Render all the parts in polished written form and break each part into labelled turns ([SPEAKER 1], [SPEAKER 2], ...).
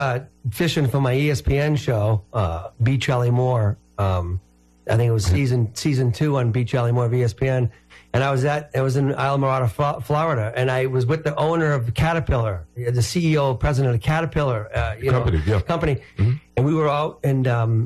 [SPEAKER 1] fishing for my ESPN show, Beach Ellie Moore. I think it was season 2 on Beach Ellie Moore of ESPN. And I was in Islamorada, Florida, and I was with the owner of Caterpillar, the CEO, president of Caterpillar company. Mm-hmm. And we were out, and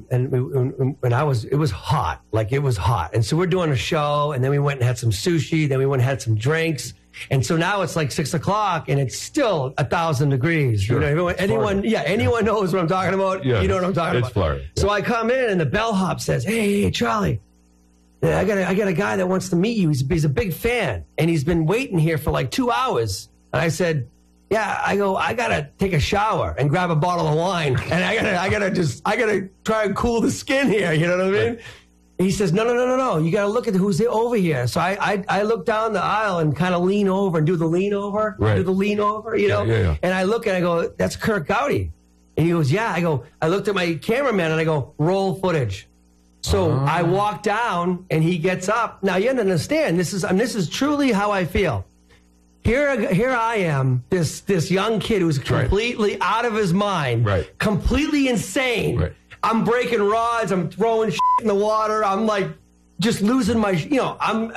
[SPEAKER 1] it was hot, like it was hot. And so we're doing a show, and then we went and had some sushi, then we went and had some drinks. And so now it's like 6 o'clock, and it's still 1,000 degrees.
[SPEAKER 2] Sure.
[SPEAKER 1] You know, anyone knows what I'm talking about.
[SPEAKER 2] Yeah,
[SPEAKER 1] you know what I'm talking about.
[SPEAKER 2] It's Florida. Yeah.
[SPEAKER 1] So I come in, and the bellhop says, "Hey, Charlie, I got a guy that wants to meet you. He's a big fan, and he's been waiting here for like 2 hours." And I said, "Yeah." I gotta take a shower and grab a bottle of wine, and I gotta try and cool the skin here. You know what I mean? Right. He says, no. You got to look at who's over here. So I look down the aisle and kind of lean over and do the lean over.
[SPEAKER 2] Right.
[SPEAKER 1] Do the lean over, you know?
[SPEAKER 2] Yeah.
[SPEAKER 1] And I look and I go, "That's Kirk Gowdy." And he goes, "Yeah." I looked at my cameraman and I go, "Roll footage." So I walk down and he gets up. Now, you understand, this is truly how I feel. Here I am, this young kid who's completely out of his mind, completely insane.
[SPEAKER 2] Right.
[SPEAKER 1] I'm breaking rods. I'm throwing shit in the water. I'm like just losing my, I'm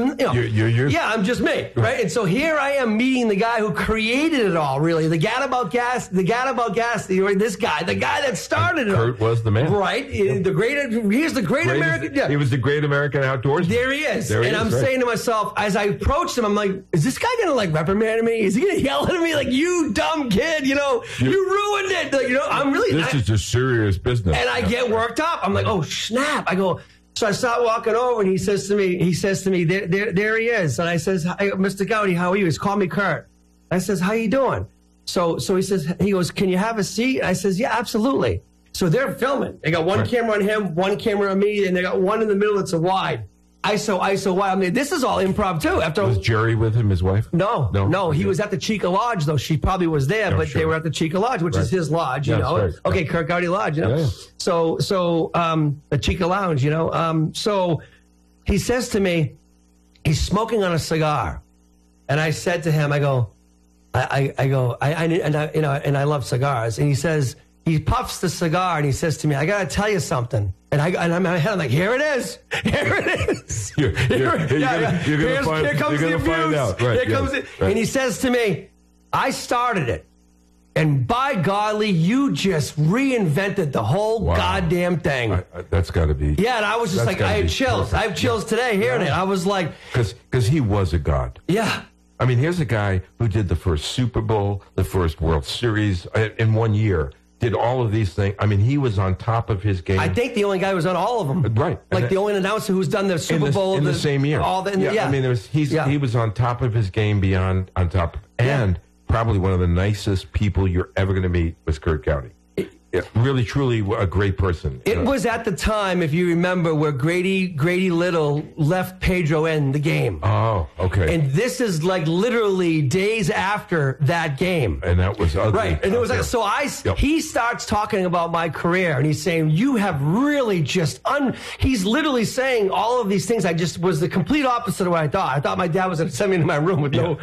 [SPEAKER 1] I'm just me, right? And so here I am meeting the guy who created it all, really. The Gadabout Gas, this guy, the guy that started it.
[SPEAKER 2] Kurt was the man.
[SPEAKER 1] Right. He's the great American. Yeah.
[SPEAKER 2] He was the great American outdoorsman.
[SPEAKER 1] There he is. I'm saying to myself, as I approached him, I'm like, is this guy going to like reprimand me? Is he going to yell at me like, "You dumb kid, you ruined it." Like, I'm really.
[SPEAKER 2] This is a serious business.
[SPEAKER 1] And I get worked up. I'm like, oh, snap. I go. So I start walking over, and he says to me, there he is. And I says, "Hi, Mr. Gowdy, how are you?" He's called me Kurt. I says, "How you doing?" So he goes, "Can you have a seat?" I says, "Yeah, absolutely." So they're filming. They got one camera on him, one camera on me, and they got one in the middle that's a wide. ISO wide. I mean, this is all improv too.
[SPEAKER 2] Was Jerry with him, his wife?
[SPEAKER 1] No. He was at the Chica Lodge, though. She probably was there, but they were at the Chica Lodge, which is his lodge, you know. Right. Okay, Kirk Gowdy Lodge, you know. Yeah. So the Chica Lounge, you know. So he says to me, he's smoking on a cigar, and I said to him, I love cigars, and he says, he puffs the cigar, and he says to me, "I got to tell you something." And I'm in my head, I'm like, here it is. Here it is.
[SPEAKER 2] You're going to find out. Right,
[SPEAKER 1] here comes it. Right. And he says to me, "I started it. And by golly, you just reinvented the whole goddamn thing."
[SPEAKER 2] That's got to be.
[SPEAKER 1] Yeah, and I was just like, I had chills. Perfect. I have chills today hearing it. I was like.
[SPEAKER 2] Because he was a god.
[SPEAKER 1] Yeah.
[SPEAKER 2] I mean, here's a guy who did the first Super Bowl, the first World Series in 1 year. Did all of these things. I mean, he was on top of his game.
[SPEAKER 1] I think the only guy who was on all of them.
[SPEAKER 2] Right.
[SPEAKER 1] Like the only announcer who's done the Super Bowl.
[SPEAKER 2] In the same year. I mean, he was on top of his game beyond on top. And probably one of the nicest people you're ever going to meet was Kurt Gowdy. Really, truly a great person.
[SPEAKER 1] It was at the time, if you remember, where Grady Little left Pedro in the game.
[SPEAKER 2] Oh, okay.
[SPEAKER 1] And this is like literally days after that game.
[SPEAKER 2] And that was ugly.
[SPEAKER 1] Right. And it was like, he starts talking about my career, and he's saying, "You have really just he's literally saying all of these things. I just was the complete opposite of what I thought. I thought my dad was going to send me to my room with no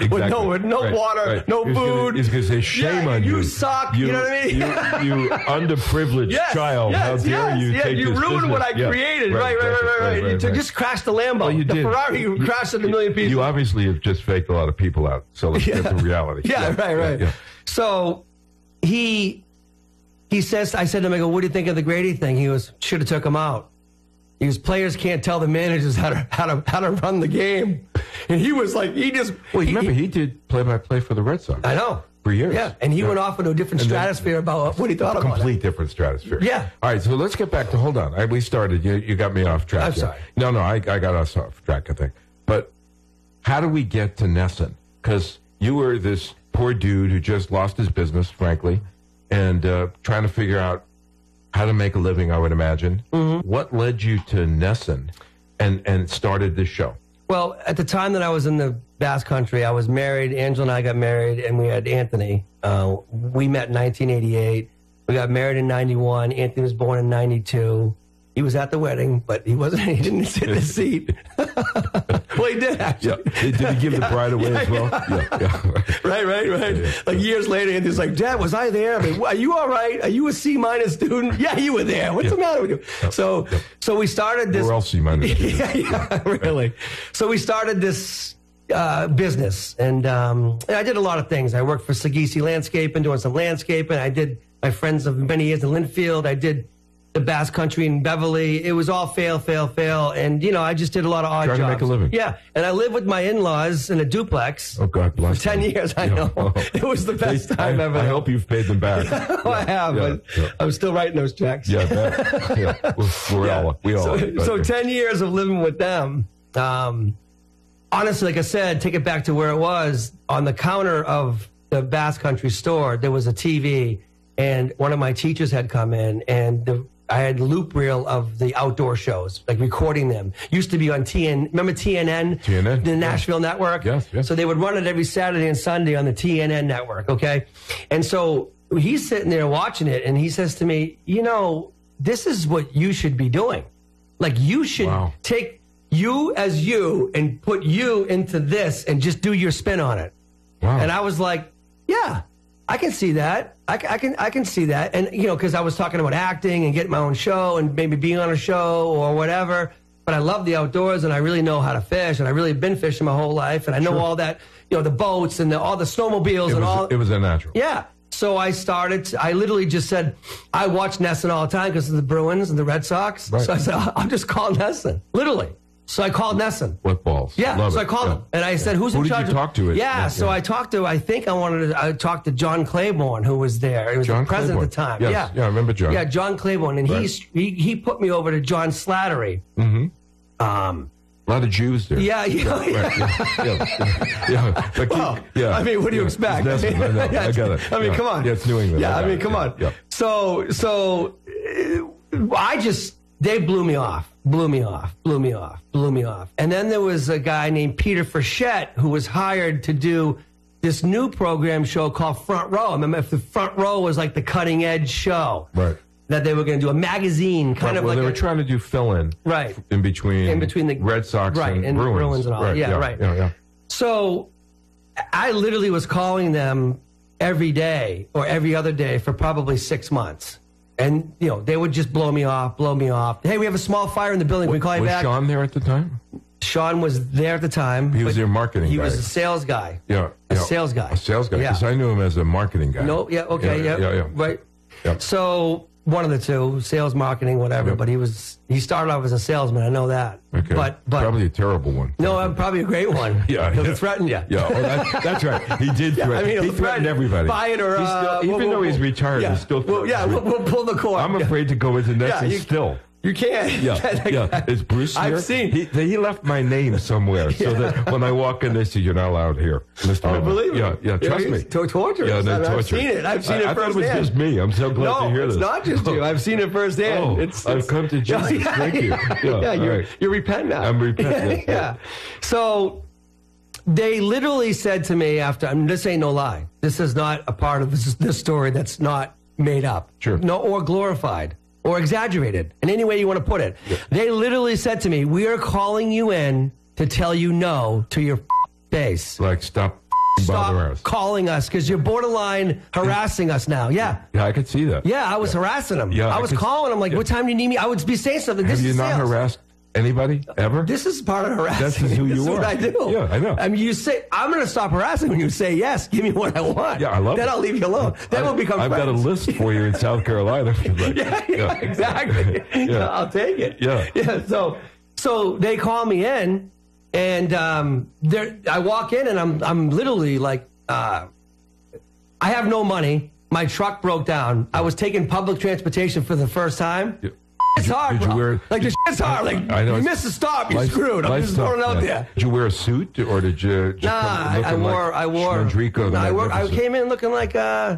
[SPEAKER 1] water, no food.
[SPEAKER 2] He's going to say, "Shame on you.
[SPEAKER 1] You suck." You know what I mean?
[SPEAKER 2] You underprivileged child. How dare you take
[SPEAKER 1] you
[SPEAKER 2] this
[SPEAKER 1] ruined
[SPEAKER 2] business.
[SPEAKER 1] what I created. Right. You just crashed the Lambo.
[SPEAKER 2] Well, you
[SPEAKER 1] the
[SPEAKER 2] did.
[SPEAKER 1] Ferrari, you crashed into a million pieces.
[SPEAKER 2] You obviously have just faked a lot of people out. So let's get to reality.
[SPEAKER 1] Right. Yeah. So he says, I said to him, I go, "What do you think of the Grady thing?" He goes, "Should have took him out." He goes, "Players can't tell the managers how to run the game." And he was like, he
[SPEAKER 2] did play-by-play for the Red Sox.
[SPEAKER 1] I know.
[SPEAKER 2] For years.
[SPEAKER 1] Yeah, and he went off into a different stratosphere about what he thought about it.
[SPEAKER 2] Complete different stratosphere.
[SPEAKER 1] Yeah.
[SPEAKER 2] All right, so let's get back to, hold on. We started, you got me off track.
[SPEAKER 1] I'm sorry.
[SPEAKER 2] No, I got us off track, I think. But how do we get to NESN? Because you were this poor dude who just lost his business, frankly, and trying to figure out how to make a living, I would imagine. Mm-hmm. What led you to NESN and started this show?
[SPEAKER 1] Well, at the time that I was in the Basque Country, I was married. Angela and I got married, and we had Anthony. We met in 1988. We got married in 91. Anthony was born in 92. He was at the wedding, but he wasn't. He didn't sit in the seat. Well, he did actually.
[SPEAKER 2] Yeah. Did he give the bride away as well? Yeah.
[SPEAKER 1] Right.
[SPEAKER 2] Yeah.
[SPEAKER 1] Like years later, and he's like, "Dad, was I there? I mean, are you all right? Are you a C- student? Yeah, you were there. What's the matter with you?" So we started this.
[SPEAKER 2] We're all C-.
[SPEAKER 1] Really. So we started this business, and I did a lot of things. I worked for Sagisi Landscaping, doing some landscaping. I did my friends of many years in Linfield. I did the Basque Country in Beverly. It was all fail. And, I just did a lot of odd jobs.
[SPEAKER 2] Trying to make a living.
[SPEAKER 1] Yeah. And I lived with my in-laws in a duplex.
[SPEAKER 2] Oh, God bless
[SPEAKER 1] for 10 years, I know. It was the best time ever.
[SPEAKER 2] I hope you've paid them back.
[SPEAKER 1] I have. But I'm still writing those checks.
[SPEAKER 2] Yeah, we all.
[SPEAKER 1] So 10 years of living with them. Honestly, like I said, take it back to where it was. On the counter of the Basque Country store, there was a TV, and one of my teachers had come in, and I had loop reel of the outdoor shows, like recording them. Used to be on remember TNN?
[SPEAKER 2] TNN.
[SPEAKER 1] The Nashville network?
[SPEAKER 2] Yes.
[SPEAKER 1] So they would run it every Saturday and Sunday on the TNN network, okay? And so he's sitting there watching it, and he says to me, this is what you should be doing. Like, you should take you as you and put you into this and just do your spin on it.
[SPEAKER 2] Wow.
[SPEAKER 1] And I was like, yeah, I can see that. I can see that. And, because I was talking about acting and getting my own show and maybe being on a show or whatever. But I love the outdoors, and I really know how to fish, and I really been fishing my whole life. And I know all that, the boats and all the snowmobiles
[SPEAKER 2] It was a natural.
[SPEAKER 1] Yeah. So I literally just said, I watch NESN all the time because of the Bruins and the Red Sox.
[SPEAKER 2] Right.
[SPEAKER 1] So I said, I'll just call NESN. Literally. So I called NESN.
[SPEAKER 2] What balls?
[SPEAKER 1] Yeah.
[SPEAKER 2] Love
[SPEAKER 1] so
[SPEAKER 2] it.
[SPEAKER 1] I called him, and I said, "Who's in charge?"
[SPEAKER 2] Who did you talk to?
[SPEAKER 1] So I talked to. I talked to John Claiborne, who was there. He was the president at the time.
[SPEAKER 2] Yes. Yeah, I remember John.
[SPEAKER 1] Yeah, John Claiborne, and he put me over to John Slattery.
[SPEAKER 2] Mm-hmm. A lot of Jews there.
[SPEAKER 1] Yeah. I mean, what do you expect?
[SPEAKER 2] I got it.
[SPEAKER 1] I mean, come on.
[SPEAKER 2] Yeah, it's New England.
[SPEAKER 1] Yeah, I mean, come on.
[SPEAKER 2] Yeah.
[SPEAKER 1] So they blew me off. And then there was a guy named Peter Frechette who was hired to do this new program show called Front Row. I remember if the Front Row was like the cutting edge show.
[SPEAKER 2] Right.
[SPEAKER 1] That they were going to do a magazine kind of like
[SPEAKER 2] they were trying to do fill-in.
[SPEAKER 1] Right.
[SPEAKER 2] In between
[SPEAKER 1] the
[SPEAKER 2] Red Sox and
[SPEAKER 1] Bruins and all that. Yeah, right.
[SPEAKER 2] Yeah.
[SPEAKER 1] So I literally was calling them every day or every other day for probably 6 months. And, they would just blow me off. Hey, we have a small fire in the building. Can we call you back?
[SPEAKER 2] Was Sean there at the time?
[SPEAKER 1] Sean was there at the time.
[SPEAKER 2] He was their marketing guy.
[SPEAKER 1] He was a sales guy.
[SPEAKER 2] Yeah.
[SPEAKER 1] A sales guy.
[SPEAKER 2] Because I knew him as a marketing guy.
[SPEAKER 1] No, yeah, okay, yeah. Right.
[SPEAKER 2] Yeah.
[SPEAKER 1] So one of the two, sales, marketing, whatever. Yep. But he started off as a salesman. I know that.
[SPEAKER 2] Okay.
[SPEAKER 1] But
[SPEAKER 2] probably a terrible one.
[SPEAKER 1] No, I'm probably a great one. He'll threaten you.
[SPEAKER 2] Yeah, that's right. He did threaten. He threatened everybody.
[SPEAKER 1] Buy it or
[SPEAKER 2] even though he's retired, he's still.
[SPEAKER 1] We'll pull the cord.
[SPEAKER 2] I'm afraid to go into NESN still.
[SPEAKER 1] You can't.
[SPEAKER 2] Yeah. Is Bruce here?
[SPEAKER 1] I've seen.
[SPEAKER 2] He left my name somewhere so that when I walk in, they say, "You're not allowed here."
[SPEAKER 1] I believe
[SPEAKER 2] it. Yeah. Trust me.
[SPEAKER 1] Torture.
[SPEAKER 2] Yeah,
[SPEAKER 1] I've seen it. I've seen it firsthand.
[SPEAKER 2] I thought it was just me. I'm so glad to hear this.
[SPEAKER 1] No, it's not just you. I've seen it firsthand.
[SPEAKER 2] I've come to Jesus. Thank you.
[SPEAKER 1] You're repentant now.
[SPEAKER 2] I'm repentant.
[SPEAKER 1] Yeah. So they literally said to me after, this ain't no lie. This is not a part of this story that's not made up.
[SPEAKER 2] Sure.
[SPEAKER 1] No, or glorified. Or exaggerated, in any way you want to put it. Yeah. They literally said to me, "We are calling you in to tell you no to your face.
[SPEAKER 2] Like, stop
[SPEAKER 1] calling us because you're borderline harassing us now." Yeah.
[SPEAKER 2] Yeah, I could see that.
[SPEAKER 1] Yeah, I was harassing them. Yeah, I was calling them like, "What time do you need me?" I would be saying something.
[SPEAKER 2] Have you not harassed anybody ever?
[SPEAKER 1] This is part of harassing.
[SPEAKER 2] That's who you are.
[SPEAKER 1] This is what I do.
[SPEAKER 2] Yeah, I know.
[SPEAKER 1] I mean, you say, "I'm going to stop harassing" when you say yes. Give me what I want.
[SPEAKER 2] Yeah, I love
[SPEAKER 1] then
[SPEAKER 2] it.
[SPEAKER 1] I'll leave you alone. Then we'll become friends.
[SPEAKER 2] I've got a list for you in South Carolina.
[SPEAKER 1] Yeah, exactly. Yeah. I'll take it.
[SPEAKER 2] Yeah.
[SPEAKER 1] So they call me in, and I walk in, and I'm literally like, I have no money. My truck broke down. I was taking public transportation for the first time. Yeah. It's hard, bro. The shit's hard. Like, you miss a stop, you're screwed. I'm just throwing it out there.
[SPEAKER 2] Did you wear a suit, or did you just
[SPEAKER 1] I wore. I came in looking like like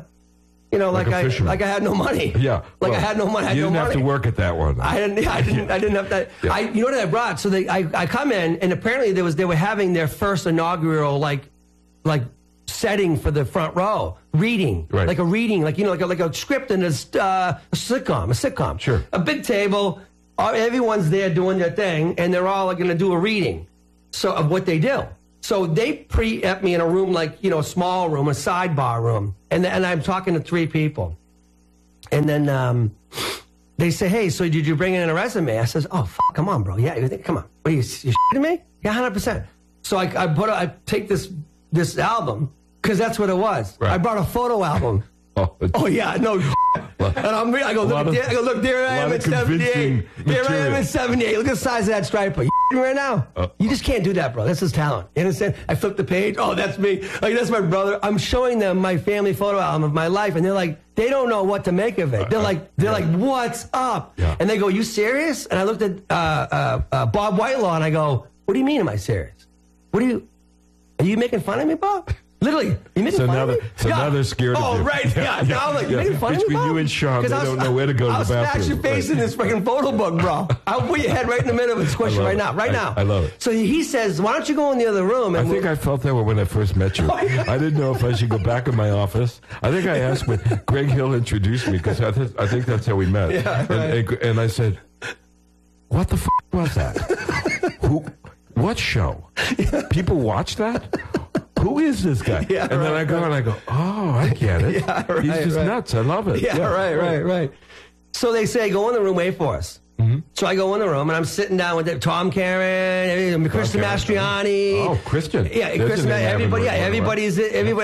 [SPEAKER 1] I had no money.
[SPEAKER 2] Yeah.
[SPEAKER 1] I had no money.
[SPEAKER 2] You didn't have to work at that one.
[SPEAKER 1] I didn't have that. Yeah. You know what I brought? So I come in, and apparently they were having their first inaugural like setting for the Front Row reading,
[SPEAKER 2] right.
[SPEAKER 1] like a reading, like a script in a sitcom.
[SPEAKER 2] Sure.
[SPEAKER 1] A big table, everyone's there doing their thing, and they're all going to do a reading of what they do. So they pre-ep me in a room like, a small room, a sidebar room. And I'm talking to 3 people. And then they say, hey, so did you bring in a resume? I says, oh, come on, bro. Yeah, come on. What, you shitting me? Yeah, 100%. So I take this album, because that's what it was. Right. I brought a photo album. Oh yeah, no. And I go, look, there I am in 78. There I am in 78. Look at the size of that striper. You right now? You just can't do that, bro. That's his talent. You understand? I flip the page. Oh, that's me. Like, that's my brother. I'm showing them my family photo album of my life, and they're like, they don't know what to make of it. They're like, what's up? Yeah. And they go, you serious? And I looked at Bob Whitelaw, and I go, what do you mean, am I serious? Are you making fun of me, Bob? Literally, you making fun of me?
[SPEAKER 2] Now they're scared of you.
[SPEAKER 1] Oh, right, yeah. Now I'm like, you making fun of me,
[SPEAKER 2] Between you and Sean, they don't know where to go to the bathroom.
[SPEAKER 1] I'll smash your face in this freaking photo book, bro. I'll put your head right in the middle of it, squish it right now.
[SPEAKER 2] I love it.
[SPEAKER 1] So he says, why don't you go in the other room? And
[SPEAKER 2] I think I felt that way when I first met you. I didn't know if I should go back in my office. I think I asked when Greg Hill introduced me, because I think that's how we met.
[SPEAKER 1] Yeah, right.
[SPEAKER 2] And I said, what the was that? What show? People watch that? Who is this guy?
[SPEAKER 1] Yeah,
[SPEAKER 2] and then I go, oh, I get it.
[SPEAKER 1] Yeah, right,
[SPEAKER 2] He's just nuts. I love it.
[SPEAKER 1] Yeah, right. So they say, go in the room, wait for us. Mm-hmm. So I go in the room, and I'm sitting down with Tom Caron, Kristen Mastriani.
[SPEAKER 2] Oh, Kristen.
[SPEAKER 1] Yeah, Kristen. Everybody's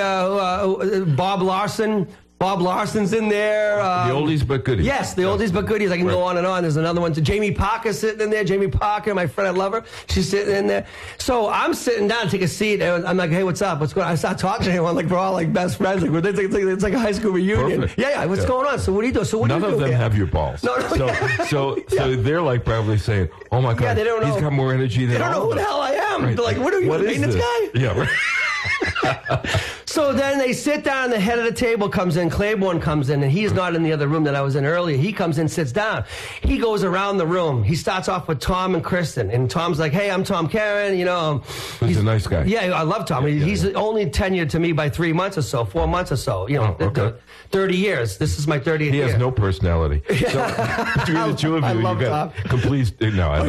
[SPEAKER 1] Bob Larson. Bob Larson's in there.
[SPEAKER 2] The oldies but goodies.
[SPEAKER 1] Yes, the oldies but goodies. I can go on and on. There's another one. Jamie Parker sitting in there. Jamie Parker, my friend, I love her. She's sitting in there. So I'm sitting down to take a seat. And I'm like, hey, what's up? What's going on? I start talking to everyone like we're all like best friends. Like it's like a high school reunion.
[SPEAKER 2] Perfect.
[SPEAKER 1] Yeah. What's going on? So what do you do? So what
[SPEAKER 2] None
[SPEAKER 1] do you do?
[SPEAKER 2] None of them have your balls.
[SPEAKER 1] No.
[SPEAKER 2] So they're like probably saying, oh my God,
[SPEAKER 1] yeah, they don't know.
[SPEAKER 2] He's got more energy than
[SPEAKER 1] all of us. They don't know who the hell I am.
[SPEAKER 2] Right.
[SPEAKER 1] They're like, what are you, a maintenance guy?
[SPEAKER 2] Yeah, right.
[SPEAKER 1] So then they sit down, the head of the table comes in, Claiborne comes in, and he's not in the other room that I was in earlier. He comes in, sits down. He goes around the room. He starts off with Tom and Kristen, and Tom's like, hey, I'm Tom Caron,
[SPEAKER 2] He's a nice guy.
[SPEAKER 1] Yeah, I love Tom. He's only tenured to me by 3 months or so, 4 months or so, 30 years. This is my 30th year.
[SPEAKER 2] He has no personality. So between the two of you,
[SPEAKER 1] I love Tom.
[SPEAKER 2] Complete, I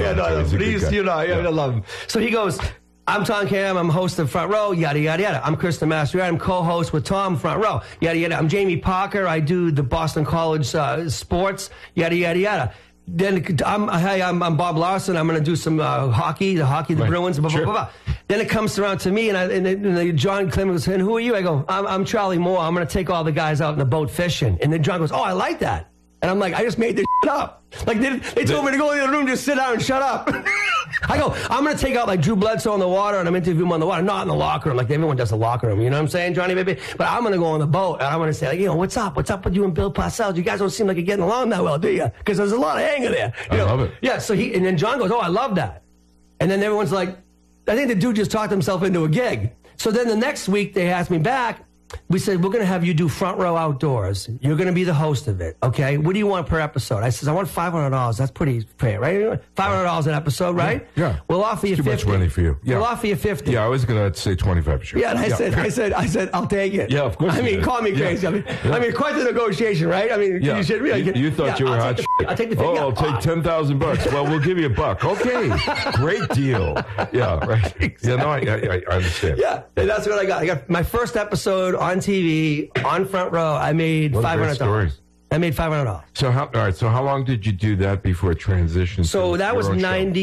[SPEAKER 1] love him. So he goes, I'm Tom Caron. I'm host of Front Row, yada, yada, yada. I'm Kristen Mastriani. I'm co-host with Tom, Front Row, yada, yada. I'm Jamie Parker. I do the Boston College sports, yada, yada, yada. Then I'm Bob Larson. I'm going to do some hockey, the Bruins, blah, blah, blah, blah. Then it comes around to me, and John Clement was saying, who are you? I go, I'm Charlie Moore. I'm going to take all the guys out in the boat fishing. And then John goes, oh, I like that. And I'm like, I just made this shit up. Like, they told me to go in the other room, just sit down and shut up. I go, I'm going to take out, like, Drew Bledsoe in the water, and I'm interviewing him on the water, not in the locker room. Like, everyone does the locker room. You know what I'm saying, Johnny, baby? But I'm going to go on the boat, and I'm going to say, like, what's up? What's up with you and Bill Parcells? You guys don't seem like you're getting along that well, do you? Because there's a lot of anger there.
[SPEAKER 2] I love it.
[SPEAKER 1] Yeah, and then John goes, oh, I love that. And then everyone's like, I think the dude just talked himself into a gig. So then the next week, they asked me back. We said, we're going to have you do Front Row Outdoors. You're going to be the host of it, okay? What do you want per episode? I said, I want $500. That's pretty fair, right? $500 an episode, right?
[SPEAKER 2] Yeah.
[SPEAKER 1] We'll offer you
[SPEAKER 2] $50. Too much money for you. Yeah.
[SPEAKER 1] We'll offer you $50.
[SPEAKER 2] Yeah, I was going to say 25 sure.
[SPEAKER 1] Yeah, and I said, I'll take it.
[SPEAKER 2] Yeah, of course.
[SPEAKER 1] I mean, call me crazy.
[SPEAKER 2] Yeah.
[SPEAKER 1] I mean, quite the negotiation, right? I mean, you should really.
[SPEAKER 2] You thought you were hot shit.
[SPEAKER 1] I'll take the $50.
[SPEAKER 2] I'll take $10,000. Well, we'll give you $1. Okay, great deal. Yeah, right.
[SPEAKER 1] Exactly.
[SPEAKER 2] Yeah, no, I understand.
[SPEAKER 1] Yeah, and that's what I got. I got my first episode on TV on Front Row. I made $500. I made $500.
[SPEAKER 2] So how long did you do that before it transitioned?
[SPEAKER 1] So that was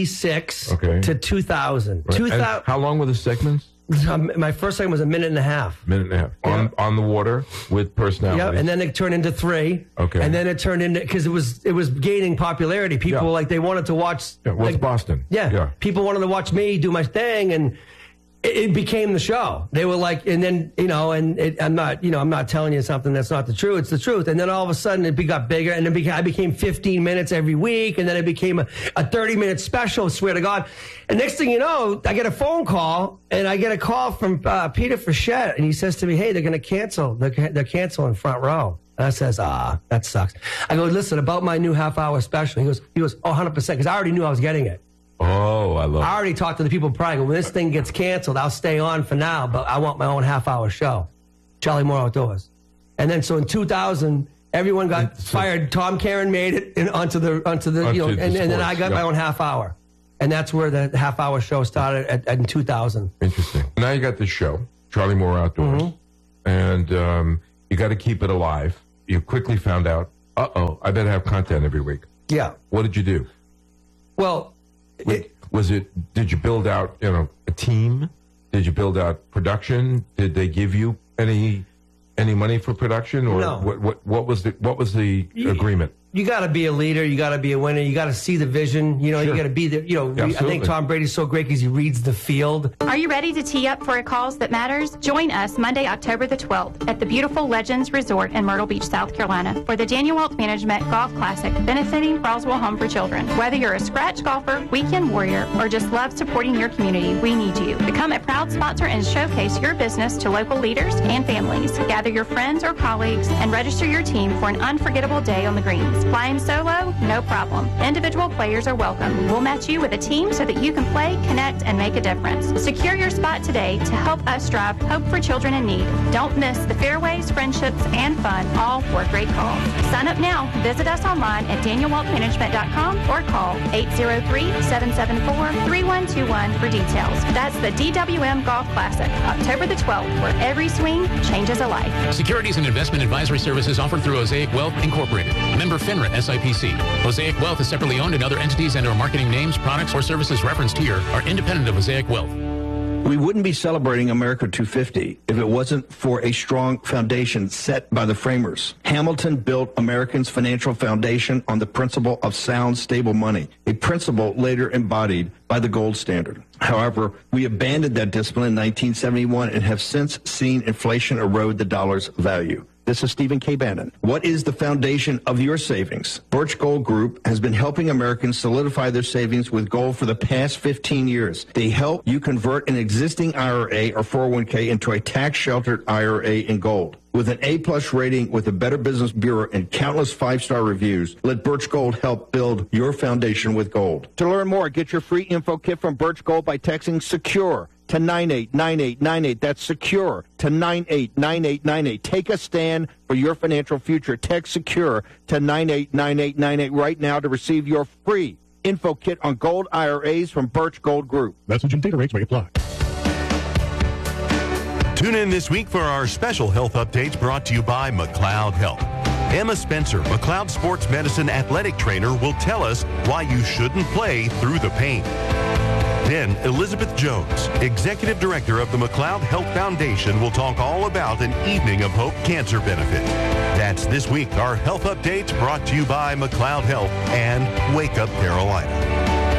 [SPEAKER 1] 96 to 2000.
[SPEAKER 2] Right. 2000. How long were the segments?
[SPEAKER 1] My first segment was a minute and a half.
[SPEAKER 2] On the water with personality.
[SPEAKER 1] Yeah, and then it turned into 3.
[SPEAKER 2] Okay.
[SPEAKER 1] And then it turned into, because it was gaining popularity. People they wanted to watch.
[SPEAKER 2] Yeah, well, it's Boston.
[SPEAKER 1] Yeah. People wanted to watch me do my thing, and it became the show. They were like, and then, I'm not telling you something that's not the truth. It's the truth. And then all of a sudden it got bigger, and I became 15 minutes every week. And then it became a 30-minute special, swear to God. And next thing you know, I get a phone call, and I get a call from Peter Frechette, and he says to me, hey, they're going to cancel. They're canceling Front Row. And I says, that sucks. I go, listen, about my new half-hour special. He goes, oh, 100%, because I already knew I was getting it.
[SPEAKER 2] Oh, I love it.
[SPEAKER 1] I already talked to the people prior. When this thing gets canceled, I'll stay on for now, but I want my own half-hour show, Charlie Moore Outdoors. And then so in 2000, Everyone got fired. Tom Caron made it onto the and then I got my own half hour. And that's where the half hour show started in 2000.
[SPEAKER 2] Interesting. Now you got this show, Charlie Moore Outdoors, and you got to keep it alive. You quickly found out, I better have content every week.
[SPEAKER 1] Yeah.
[SPEAKER 2] What did you do?
[SPEAKER 1] Well,
[SPEAKER 2] did you build out, a team? Did you build out production? Did they give you any money for production, or
[SPEAKER 1] no?
[SPEAKER 2] What was the agreement?
[SPEAKER 1] You got to be a leader. You got to be a winner. You got to see the vision. You got to be there. I think Tom Brady's so great because he reads the field.
[SPEAKER 3] Are you ready to tee up for a cause that matters? Join us Monday, October the 12th at the beautiful Legends Resort in Myrtle Beach, South Carolina for the Daniel Wealth Management Golf Classic benefiting Roswell Home for Children. Whether you're a scratch golfer, weekend warrior, or just love supporting your community, we need you. Become a proud sponsor and showcase your business to local leaders and families. Gather your friends or colleagues and register your team for an unforgettable day on the greens. Flying solo? No problem. Individual players are welcome. We'll match you with a team so that you can play, connect, and make a difference. Secure your spot today to help us drive hope for children in need. Don't miss the fairways, friendships, and fun, all for a great cause. Sign up now. Visit us online at danielwealthmanagement.com or call 803-774-3121 for details. That's the DWM Golf Classic, October the 12th, where every swing changes a life.
[SPEAKER 4] Securities and investment advisory services offered through Osaic Wealth Incorporated. Member FINRA SIPC. Osaic Wealth is separately owned, and other entities and/or marketing names, products, or services referenced here are independent of Osaic Wealth.
[SPEAKER 5] We wouldn't be celebrating America 250 if it wasn't for a strong foundation set by the framers. Hamilton built Americans' financial foundation on the principle of sound, stable money, a principle later embodied by the gold standard. However, we abandoned that discipline in 1971 and have since seen inflation erode the dollar's value. This is Stephen K. Bannon. What is the foundation of your savings? Birch Gold Group has been helping Americans solidify their savings with gold for the past 15 years. They help you convert an existing IRA or 401k into a tax-sheltered IRA in gold. With an A-plus rating with the Better Business Bureau and countless five-star reviews, let Birch Gold help build your foundation with gold. To learn more, get your free info kit from Birch Gold by texting SECURE to 989898. That's SECURE to 989898. Take a stand for your financial future. Text SECURE to 989898 right now to receive your free info kit on gold IRAs from Birch Gold Group.
[SPEAKER 6] Message and data rates may apply.
[SPEAKER 7] Tune in this week for our special health updates brought to you by McLeod Health. Emma Spencer, McLeod Sports Medicine athletic trainer, will tell us why you shouldn't play through the pain. Then Elizabeth Jones, Executive Director of the McLeod Health Foundation, will talk all about an Evening of Hope cancer benefit. That's this week, our health updates brought to you by McLeod Health and Wake Up Carolina.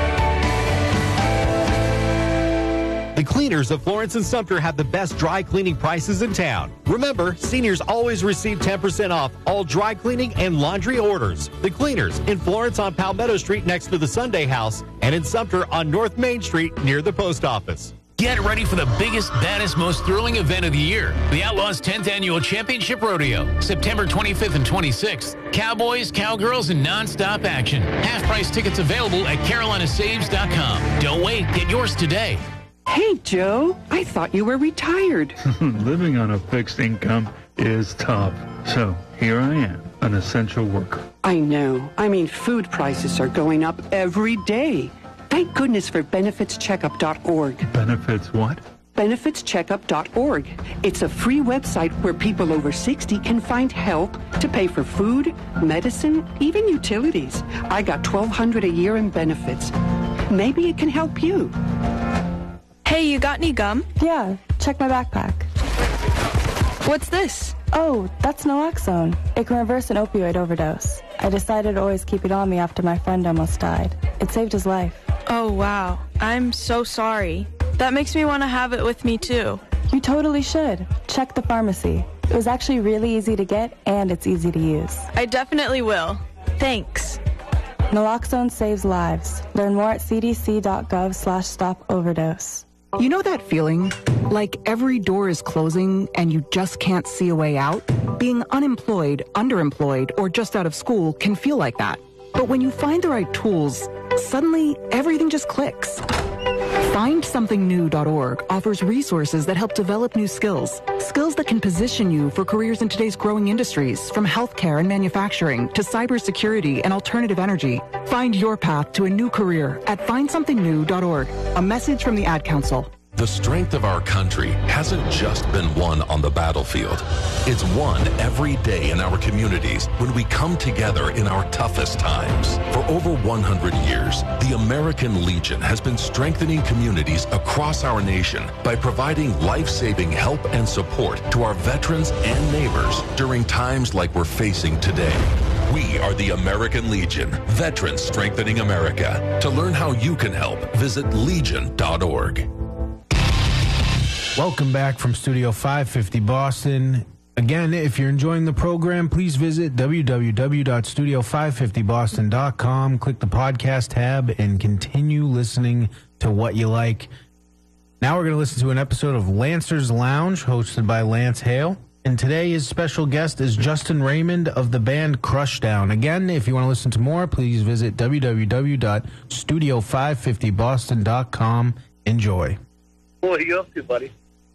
[SPEAKER 8] The cleaners of Florence and Sumter have the best dry cleaning prices in town. Remember, seniors always receive 10% off all dry cleaning and laundry orders. The cleaners in Florence on Palmetto Street next to the Sunday House, and in Sumter on North Main Street near the post office.
[SPEAKER 4] Get ready for the biggest, baddest, most thrilling event of the year. The Outlaws 10th Annual Championship Rodeo. September 25th and 26th. Cowboys, cowgirls, and nonstop action. Half-price tickets available at carolinasaves.com. Don't wait. Get yours today.
[SPEAKER 9] Hey, Joe, I thought you were retired.
[SPEAKER 10] Living on a fixed income is tough. So here I am, an essential worker.
[SPEAKER 9] I know. I mean, food prices are going up every day. Thank goodness for benefitscheckup.org.
[SPEAKER 10] Benefits what?
[SPEAKER 9] Benefitscheckup.org. It's a free website where people over 60 can find help to pay for food, medicine, even utilities. I got $1,200 a year in benefits. Maybe it can help you.
[SPEAKER 11] Hey, you got any gum?
[SPEAKER 12] Yeah, check my backpack.
[SPEAKER 11] What's this?
[SPEAKER 12] Oh, that's naloxone. It can reverse an opioid overdose. I decided to always keep it on me after my friend almost died. It saved his life.
[SPEAKER 11] Oh, wow. I'm so sorry. That makes me want to have it with me, too.
[SPEAKER 12] You totally should. Check the pharmacy. It was actually really easy to get, and it's easy to use.
[SPEAKER 11] I definitely will. Thanks.
[SPEAKER 12] Naloxone saves lives. Learn more at cdc.gov/stop-overdose.
[SPEAKER 13] You know that feeling? Like every door is closing and you just can't see a way out? Being unemployed, underemployed, or just out of school can feel like that. But when you find the right tools, suddenly everything just clicks. FindSomethingNew.org offers resources that help develop new skills that can position you for careers in today's growing industries, from healthcare and manufacturing to cybersecurity and alternative energy. Find your path to a new career at FindSomethingNew.org. A message from the Ad Council.
[SPEAKER 6] The strength of our country hasn't just been won on the battlefield. It's won every day in our communities when we come together in our toughest times. For over 100 years, the American Legion has been strengthening communities across our nation by providing life-saving help and support to our veterans and neighbors during times like we're facing today. We are the American Legion, Veterans Strengthening America. To learn how you can help, visit legion.org.
[SPEAKER 14] Welcome back from Studio 550 Boston. Again, if you're enjoying the program, please visit www.studio550boston.com, click the podcast tab, and continue listening to what you like. Now we're going to listen to an episode of Lancer's Lounge, hosted by Lance Hale. And today his special guest is Justin Raymond of the band Crushdown. Again, if you want to listen to more, please visit www.studio550boston.com. Enjoy.
[SPEAKER 15] What are you up to, buddy?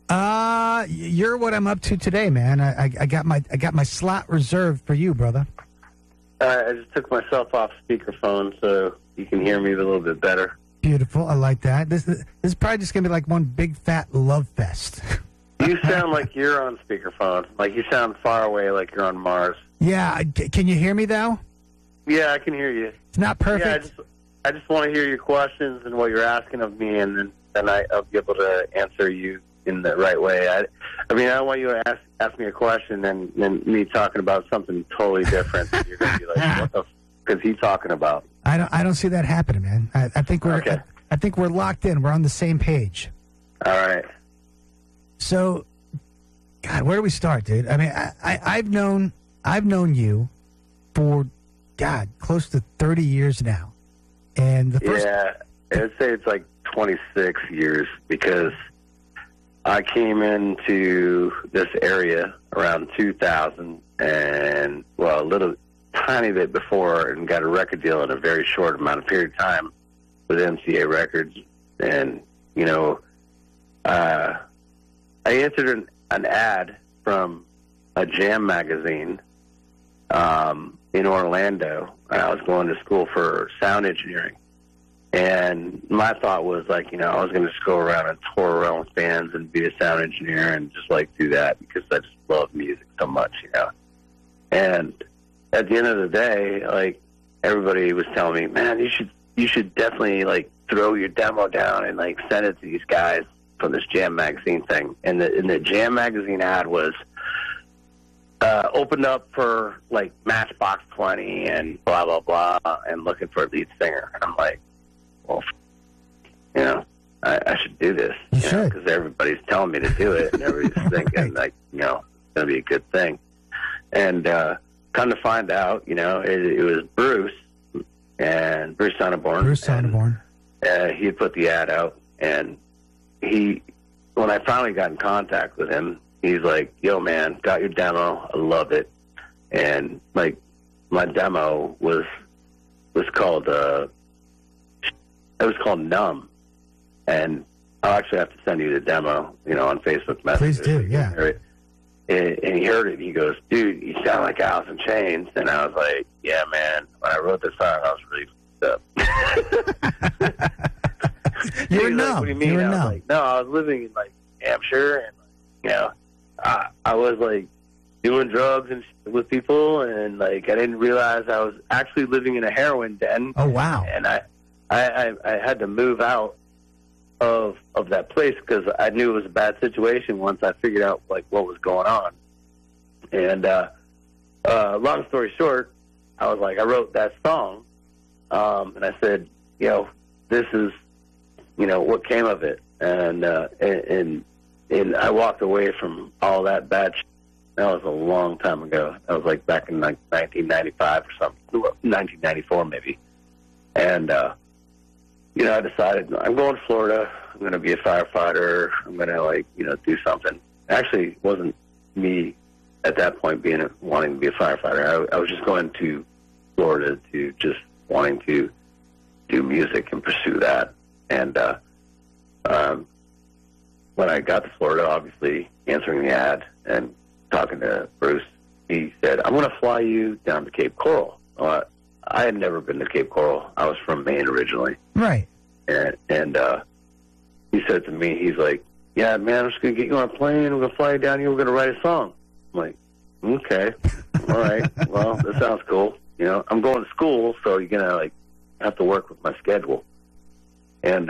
[SPEAKER 16] You're what I'm up to today, man. I got my slot reserved for you, brother.
[SPEAKER 15] I just took myself off speakerphone so you can hear me a little bit better.
[SPEAKER 16] Beautiful. I like that. This is probably just gonna be like one big fat love fest.
[SPEAKER 15] You sound like you're on speakerphone. Like you sound far away, like you're on Mars.
[SPEAKER 16] Yeah. Can you hear me though?
[SPEAKER 15] Yeah, I can hear you.
[SPEAKER 16] It's not perfect.
[SPEAKER 15] Yeah, I just want to hear your questions and what you're asking of me, and then I'll be able to answer you in the right way. I mean, I don't want you to ask me a question and then me talking about something totally different. You're going to be like, what the f*** is he talking about?
[SPEAKER 16] I don't see that happening, man. I think we're
[SPEAKER 15] okay.
[SPEAKER 16] I think we're locked in. We're on the same page.
[SPEAKER 15] All right.
[SPEAKER 16] So, God, where do we start, dude? I mean, I've known you for, God, close to 30 years now. And the first...
[SPEAKER 15] Yeah, I'd say it's like 26 years because I came into this area around 2000 and, well, a little tiny bit before, and got a record deal in a very short amount of period of time with MCA Records. And, you know, I answered an ad from a jam magazine in Orlando. I was going to school for sound engineering. And my thought was, like, you know, I was going to just go around and tour around with bands and be a sound engineer and just, like, do that because I just love music so much, you know. And at the end of the day, like, everybody was telling me, man, you should definitely, like, throw your demo down and, like, send it to these guys from this Jam Magazine thing. And the Jam Magazine ad was opened up for, like, Matchbox 20 and blah, blah, blah, and looking for a lead singer. And I'm like, well, you know, I should do this, you know, because everybody's telling me to do it, and everybody's thinking, like, you know, it's going to be a good thing. And come to find out, you know, it was Bruce and Bruce Sonneborn.
[SPEAKER 16] Bruce Sonneborn.
[SPEAKER 15] He had put the ad out, and when I finally got in contact with him, he's like, yo, man, got your demo. I love it. And, like, my demo was called... It was called Numb, and I'll actually have to send you the demo, you know, on Facebook Messenger.
[SPEAKER 16] Please do, yeah.
[SPEAKER 15] And he heard it, and he goes, dude, you sound like Alice in Chains. And I was like, yeah, man, when I wrote this song, I was really f***ed up.
[SPEAKER 16] You were
[SPEAKER 15] like,
[SPEAKER 16] numb.
[SPEAKER 15] What do you mean?
[SPEAKER 16] You were
[SPEAKER 15] I was
[SPEAKER 16] numb.
[SPEAKER 15] like, no, I was living in, like, Hampshire, and, you know, I was, like, doing drugs and with people, and, like, I didn't realize I was actually living in a heroin den.
[SPEAKER 16] Oh, wow.
[SPEAKER 15] And I had to move out of that place because I knew it was a bad situation once I figured out, like, what was going on. And long story short, I was like, I wrote that song, and I said, you know, this is, you know, what came of it. And I walked away from all that bad shit. That was a long time ago. That was like back in like 1995 or something, 1994 maybe. And you know, I decided I'm going to Florida. I'm going to be a firefighter. I'm going to, like, you know, do something. Actually, it wasn't me at that point wanting to be a firefighter. I was just going to Florida to just wanting to do music and pursue that. And when I got to Florida, obviously answering the ad and talking to Bruce, he said, I'm going to fly you down to Cape Coral. I had never been to Cape Coral. I was from Maine originally.
[SPEAKER 16] Right.
[SPEAKER 15] And he said to me, he's like, yeah, man, I'm just going to get you on a plane. We're going to fly you down here. We're going to write a song. I'm like, okay, all right. Well, that sounds cool. You know, I'm going to school, so you're going to, like, have to work with my schedule. And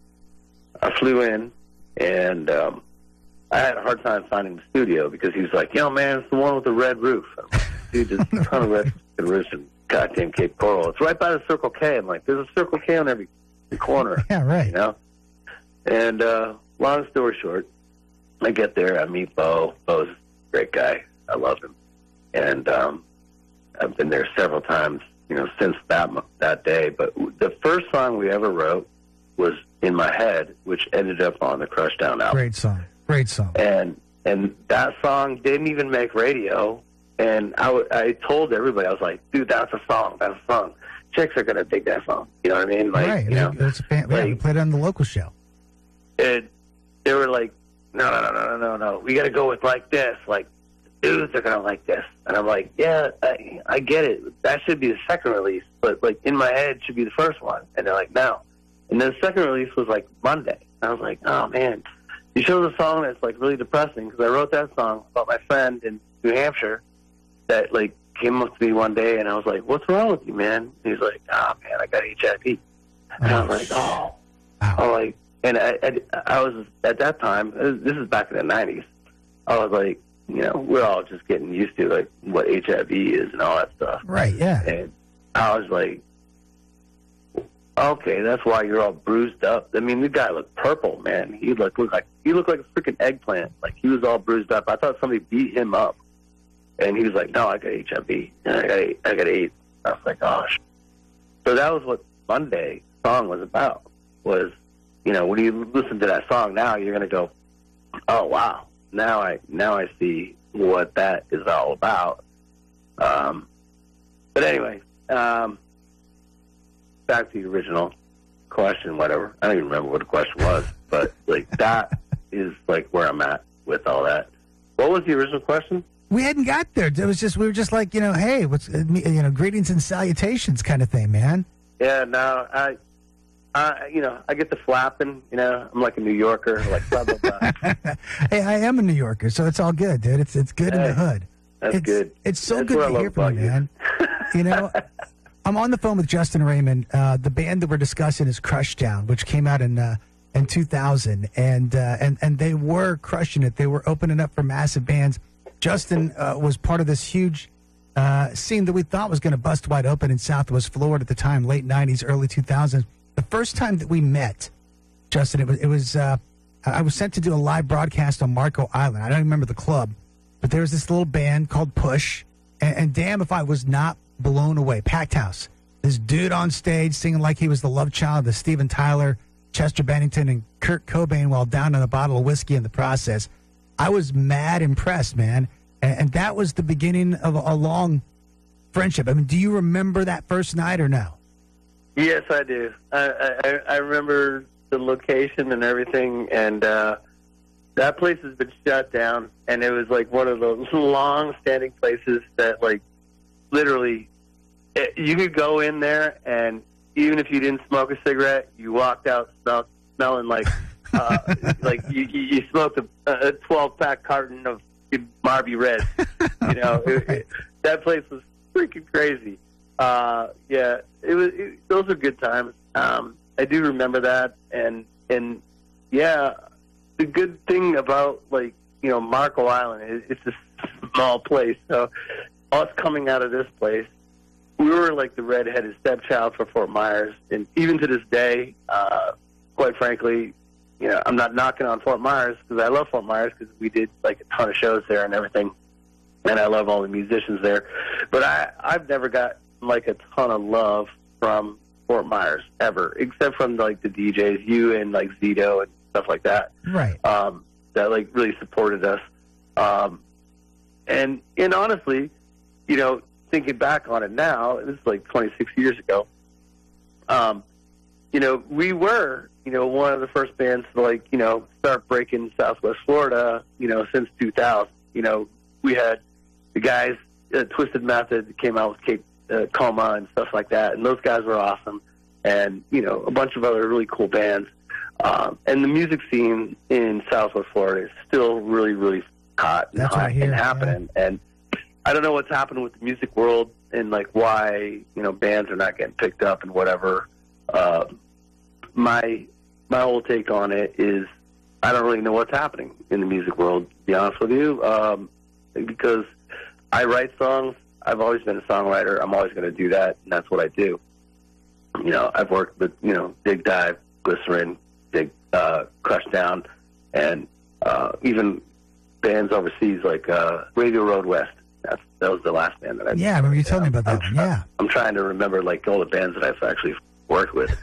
[SPEAKER 15] I flew in, and I had a hard time finding the studio because he was like, yo, man, it's the one with the red roof. I'm like, dude, there's a ton of red roofs in goddamn Cape Coral. It's right by the Circle K. I'm like, there's a Circle K on every corner.
[SPEAKER 16] Yeah, right.
[SPEAKER 15] You know? And long story short, I get there. I meet Bo. Bo's a great guy. I love him. And I've been there several times, you know, since that day. But the first song we ever wrote was In My Head, which ended up on the Crushdown album.
[SPEAKER 16] Great song. Great song.
[SPEAKER 15] And that song didn't even make radio. And I told everybody, I was like, dude, that's a song. That's a song. Chicks are going to dig that song. You know what I mean? Like,
[SPEAKER 16] right.
[SPEAKER 15] You know,
[SPEAKER 16] It's we played it on the local show.
[SPEAKER 15] And they were like, no. We got to go with like this. Like, dudes are going to like this. And I'm like, yeah, I get it. That should be the second release. But, like, In My Head should be the first one. And they're like, no. And then the second release was, like, Monday. And I was like, oh, man. You chose a song that's, like, really depressing. Because I wrote that song about my friend in New Hampshire that, like, came up to me one day. And I was like, what's wrong with you, man? And he's like, oh, man, I got HIV. And I was like, oh. I'm like, and I was, at that time, this is back in the 90s, I was like, you know, we're all just getting used to, like, what HIV is and all that stuff.
[SPEAKER 16] Right, yeah.
[SPEAKER 15] And I was like, okay, that's why you're all bruised up. I mean, the guy looked purple, man. He looked like a freaking eggplant. Like, he was all bruised up. I thought somebody beat him up. And he was like, no, I got HIV. And I got AIDS. I was like, oh, So that was what Monday song was about, was, you know, when you listen to that song now, you're going to go, oh, wow. Now I see what that is all about. But anyway, back to the original question, whatever. I don't even remember what the question was, but like that is like where I'm at with all that. What was the original question?
[SPEAKER 16] We hadn't got there. It was just, we were just like, you know, hey, what's, you know, greetings and salutations kind of thing, man.
[SPEAKER 15] Yeah, no, you know, I get the flapping, you know, I'm like a New Yorker, like blah, blah, blah.
[SPEAKER 16] Hey, I am a New Yorker, so it's all good, dude. It's good in the hood.
[SPEAKER 15] That's good.
[SPEAKER 16] It's so
[SPEAKER 15] That's
[SPEAKER 16] good to hear from you, man. You know, I'm on the phone with Justin Raymond. The band that we're discussing is Crushdown, which came out in 2000, and they were crushing it. They were opening up for massive bands. Justin was part of this huge scene that we thought was going to bust wide open in Southwest Florida at the time, late 90s, early 2000s. The first time that we met, Justin, it was I was sent to do a live broadcast on Marco Island. I don't remember the club, but there was this little band called Push, and damn if I was not blown away. Packed house. This dude on stage singing like he was the love child of Steven Tyler, Chester Bennington, and Kurt Cobain while down on a bottle of whiskey in the process. I was mad impressed, man. And that was the beginning of a long friendship. I mean, do you remember that first night or no?
[SPEAKER 15] Yes, I do. I remember the location and everything, and that place has been shut down, and it was like one of those long-standing places that, like, literally, you could go in there, and even if you didn't smoke a cigarette, you walked out smelling like, like you smoked a 12-pack carton of Marby Red. You know, that place was freaking crazy. Yeah, those are good times. I do remember that, and yeah, the good thing about, like, you know, Marco Island is it's a small place. So us coming out of this place, we were like the redheaded stepchild for Fort Myers, and even to this day, quite frankly, you know, I'm not knocking on Fort Myers because I love Fort Myers because we did like a ton of shows there and everything, and I love all the musicians there. But I've never got like a ton of love from Fort Myers ever, except from like the DJs, you and like Zito and stuff like that.
[SPEAKER 16] Right.
[SPEAKER 15] That like really supported us. And honestly, you know, thinking back on it now, this is like 26 years ago. You know, we were one of the first bands to start breaking Southwest Florida, since 2000. We had the guys, Twisted Method came out with Coma and stuff like that, and those guys were awesome. And, a bunch of other really cool bands. And the music scene in Southwest Florida is still really, really hot and,
[SPEAKER 16] That's what I hear,
[SPEAKER 15] and happening. Yeah. And I don't know what's happening with the music world and why, bands are not getting picked up and whatever. My whole take on it is I don't really know what's happening in the music world, to be honest with you, because I write songs. I've always been a songwriter. I'm always going to do that, and that's what I do. I've worked with, Dig Dive, Glycerin, Crush Down, and even bands overseas like Radio Road West. That was the last band that I
[SPEAKER 16] Yeah, I remember you telling me about that one. Yeah.
[SPEAKER 15] I'm trying to remember all the bands that I've actually worked with.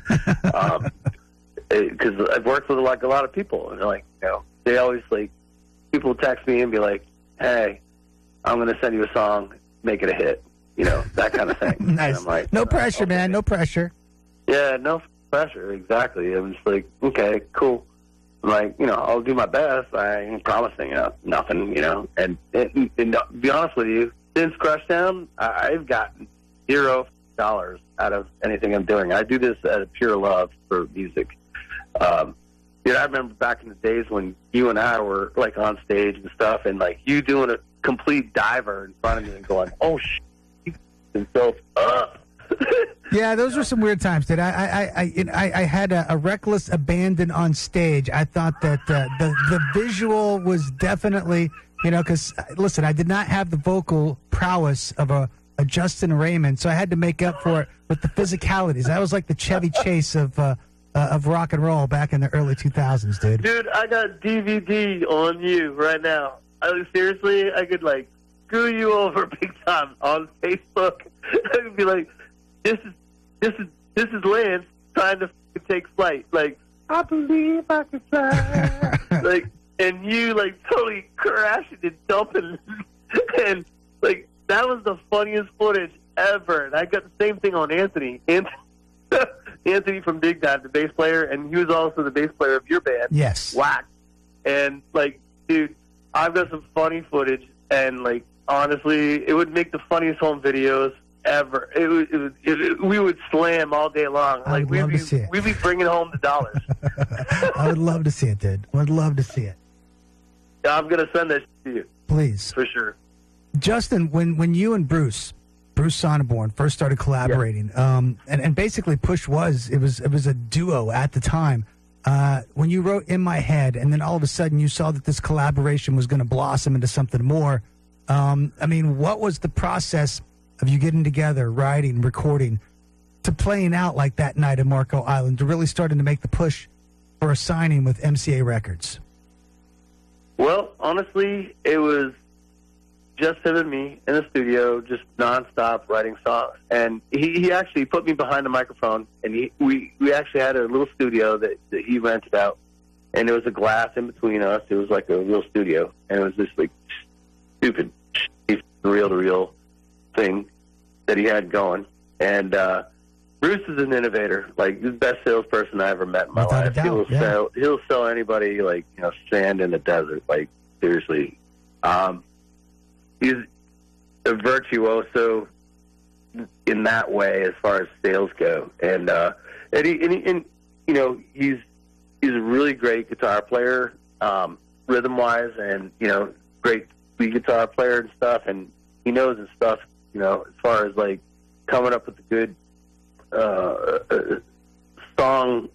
[SPEAKER 15] Because I've worked with a lot of people, and they always people text me and be like, "Hey, I'm going to send you a song, make it a hit," that kind of thing.
[SPEAKER 16] Nice.
[SPEAKER 15] And I'm like,
[SPEAKER 16] no pressure, man. No pressure.
[SPEAKER 15] Yeah, no pressure. Exactly. I'm just like, okay, cool. I'm like, I'll do my best. I ain't promising nothing, And to be honest with you, since Crushdown, I've gotten $0 out of anything I'm doing. I do this out of pure love for music. I remember back in the days when you and I were on stage and stuff, and you doing a complete diver in front of me and going, "Oh shit, you himself up."
[SPEAKER 16] Yeah, those were some weird times, dude. I had a reckless abandon on stage. I thought that the visual was definitely, because listen, I did not have the vocal prowess of a Justin Raymond, so I had to make up for it with the physicalities. I was like the Chevy Chase of rock and roll back in the early 2000s, dude.
[SPEAKER 15] Dude, I got DVD on you right now. Seriously, I could screw you over big time on Facebook. I could be like, this is Lance trying to take flight. I believe I can fly. And you totally crashing and dumping, and that was the funniest footage ever. And I got the same thing on Anthony. Anthony from Dig Dive, the bass player, and he was also the bass player of your band.
[SPEAKER 16] Yes.
[SPEAKER 15] Wax. And, dude, I've got some funny footage, and, honestly, it would make the funniest home videos ever. We would slam all day long.
[SPEAKER 16] I would love to see it.
[SPEAKER 15] We'd be bringing home the dollars.
[SPEAKER 16] I would love to see it, dude. Would love to see it.
[SPEAKER 15] I'm going to send that to you.
[SPEAKER 16] Please.
[SPEAKER 15] For sure.
[SPEAKER 16] Justin, when you and Bruce Sonneborn first started collaborating, and basically Push was a duo at the time. When you wrote In My Head, and then all of a sudden you saw that this collaboration was going to blossom into something more. What was the process of you getting together, writing, recording, to playing out like that night at Marco Island, to really starting to make the push for a signing with MCA Records?
[SPEAKER 15] Well, honestly, it was just him and me in the studio, just nonstop writing songs. And he actually put me behind the microphone, and we actually had a little studio that he rented out, and there was a glass in between us. It was like a real studio, and it was this stupid, reel-to-reel thing that he had going. And Bruce is an innovator, the best salesperson I ever met in my life. He'll sell anybody sand in the desert. Seriously. He's a virtuoso in that way as far as sales go, and he's a really great guitar player, rhythm wise, and great lead guitar player and stuff, and he knows his stuff. As far as coming up with a good song,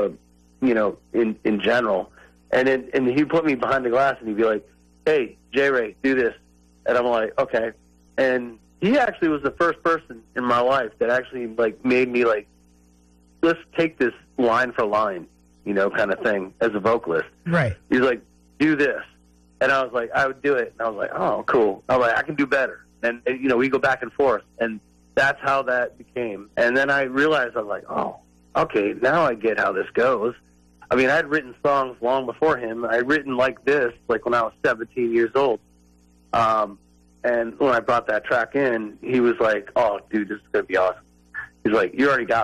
[SPEAKER 15] in general, and he'd put me behind the glass and he'd be like, "Hey, J-Ray, do this." And I'm like, okay. And he actually was the first person in my life that actually made me let's take this line for line, kind of thing as a vocalist.
[SPEAKER 16] Right.
[SPEAKER 15] He's like, do this. And I was like, I would do it. And I was like, oh, cool. I'm like, I can do better. And we go back and forth. And that's how that became. And then I realized, I was like, oh, okay, now I get how this goes. I mean, I'd written songs long before him. I'd written like this, when I was 17 years old. And when I brought that track in, he was like, "Oh, dude, this is going to be awesome." He's like, "You already got this."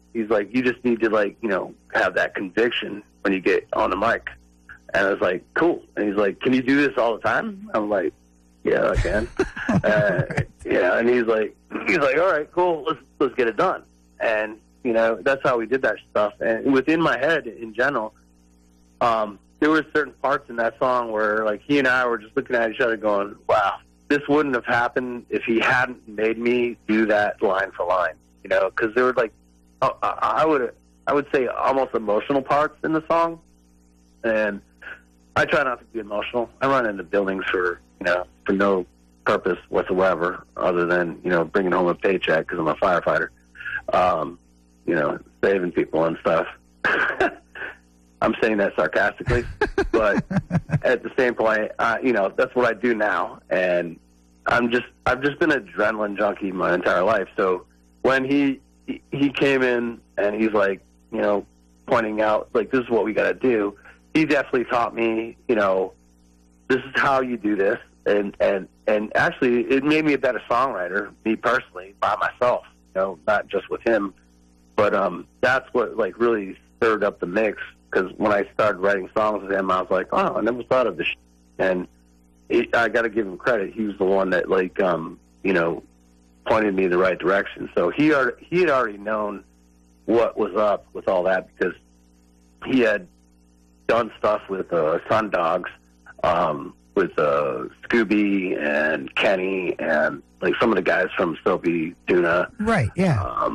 [SPEAKER 15] he's like, you just need to, like, you know, have that conviction when you get on the mic. And I was like, cool. And he's like, can you do this all the time? I'm like, yeah, I can. Yeah. And he's like, all right, cool. Let's get it done. And, you know, that's how we did that stuff. And within my head in general, there were certain parts in that song where, like, he and I were just looking at each other going, wow, this wouldn't have happened if he hadn't made me do that line for line, you know, because there were, like, I would say almost emotional parts in the song. And I try not to be emotional. I run into buildings for no purpose whatsoever other than, you know, bringing home a paycheck because I'm a firefighter, you know, saving people and stuff. I'm saying that sarcastically, but at the same point, you know, that's what I do now. And I've just been an adrenaline junkie my entire life. So when he came in and he's like, you know, pointing out, like, this is what we got to do, he definitely taught me, you know, this is how you do this. And actually it made me a better songwriter, me personally, by myself, you know, not just with him. But that's what, like, really stirred up the mix. Because when I started writing songs with him, I was like, oh, I never thought of this. And I got to give him credit. He was the one that, like, you know, pointed me in the right direction. So he had already known what was up with all that because he had done stuff with Sun Dogs, with Scooby and Kenny and, like, some of the guys from Soapy Tuna.
[SPEAKER 16] Right, yeah.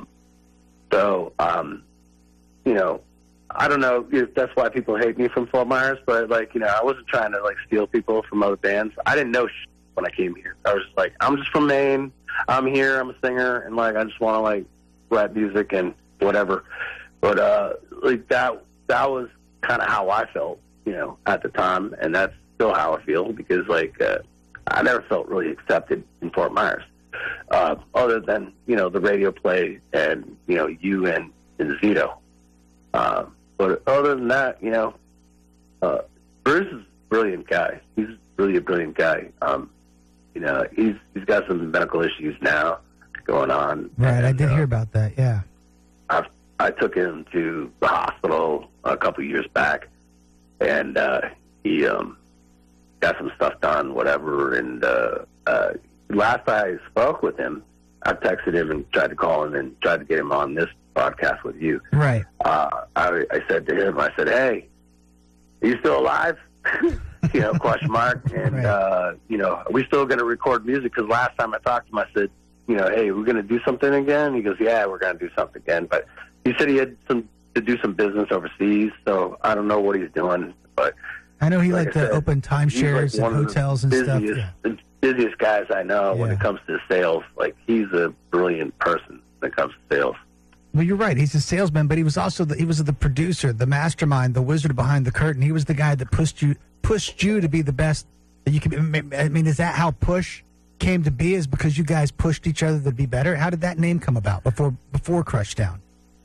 [SPEAKER 15] You know, I don't know if that's why people hate me from Fort Myers, but, like, you know, I wasn't trying to, like, steal people from other bands. I didn't know when I came here. I was just like, I'm just from Maine. I'm here. I'm a singer, and, like, I just want to, like, rap music and whatever. But like, that was kind of how I felt, you know, at the time, and that's still how I feel because, like, I never felt really accepted in Fort Myers, other than, you know, the radio play and, you know, you and Zito. But other than that, you know, Bruce is a brilliant guy. He's really a brilliant guy. You know, he's got some medical issues now going on.
[SPEAKER 16] Right,
[SPEAKER 15] and,
[SPEAKER 16] I did hear about that, yeah.
[SPEAKER 15] I took him to the hospital a couple of years back, and he got some stuff done, whatever. And last I spoke with him, I texted him and tried to call him and tried to get him on this podcast with you.
[SPEAKER 16] Right.
[SPEAKER 15] I said to him, I said, hey, are you still alive? You know, question mark. And,
[SPEAKER 16] right.
[SPEAKER 15] You know, are we still going to record music? Because last time I talked to him, I said, you know, hey, we're going to do something again? He goes, yeah, we're going to do something again. But he said he had to do some business overseas, so I don't know what he's doing. But
[SPEAKER 16] I know he
[SPEAKER 15] like
[SPEAKER 16] liked to open timeshares
[SPEAKER 15] like
[SPEAKER 16] and hotels and stuff. Yeah.
[SPEAKER 15] The busiest guys I know when it comes to sales. Like, he's a brilliant person when it comes to sales.
[SPEAKER 16] Well, you're right. He's a salesman, but he was also the producer, the mastermind, the wizard behind the curtain. He was the guy that pushed you to be the best that you could be. I mean, is that how Push came to be? Is because you guys pushed each other to be better? How did that name come about before Crushdown?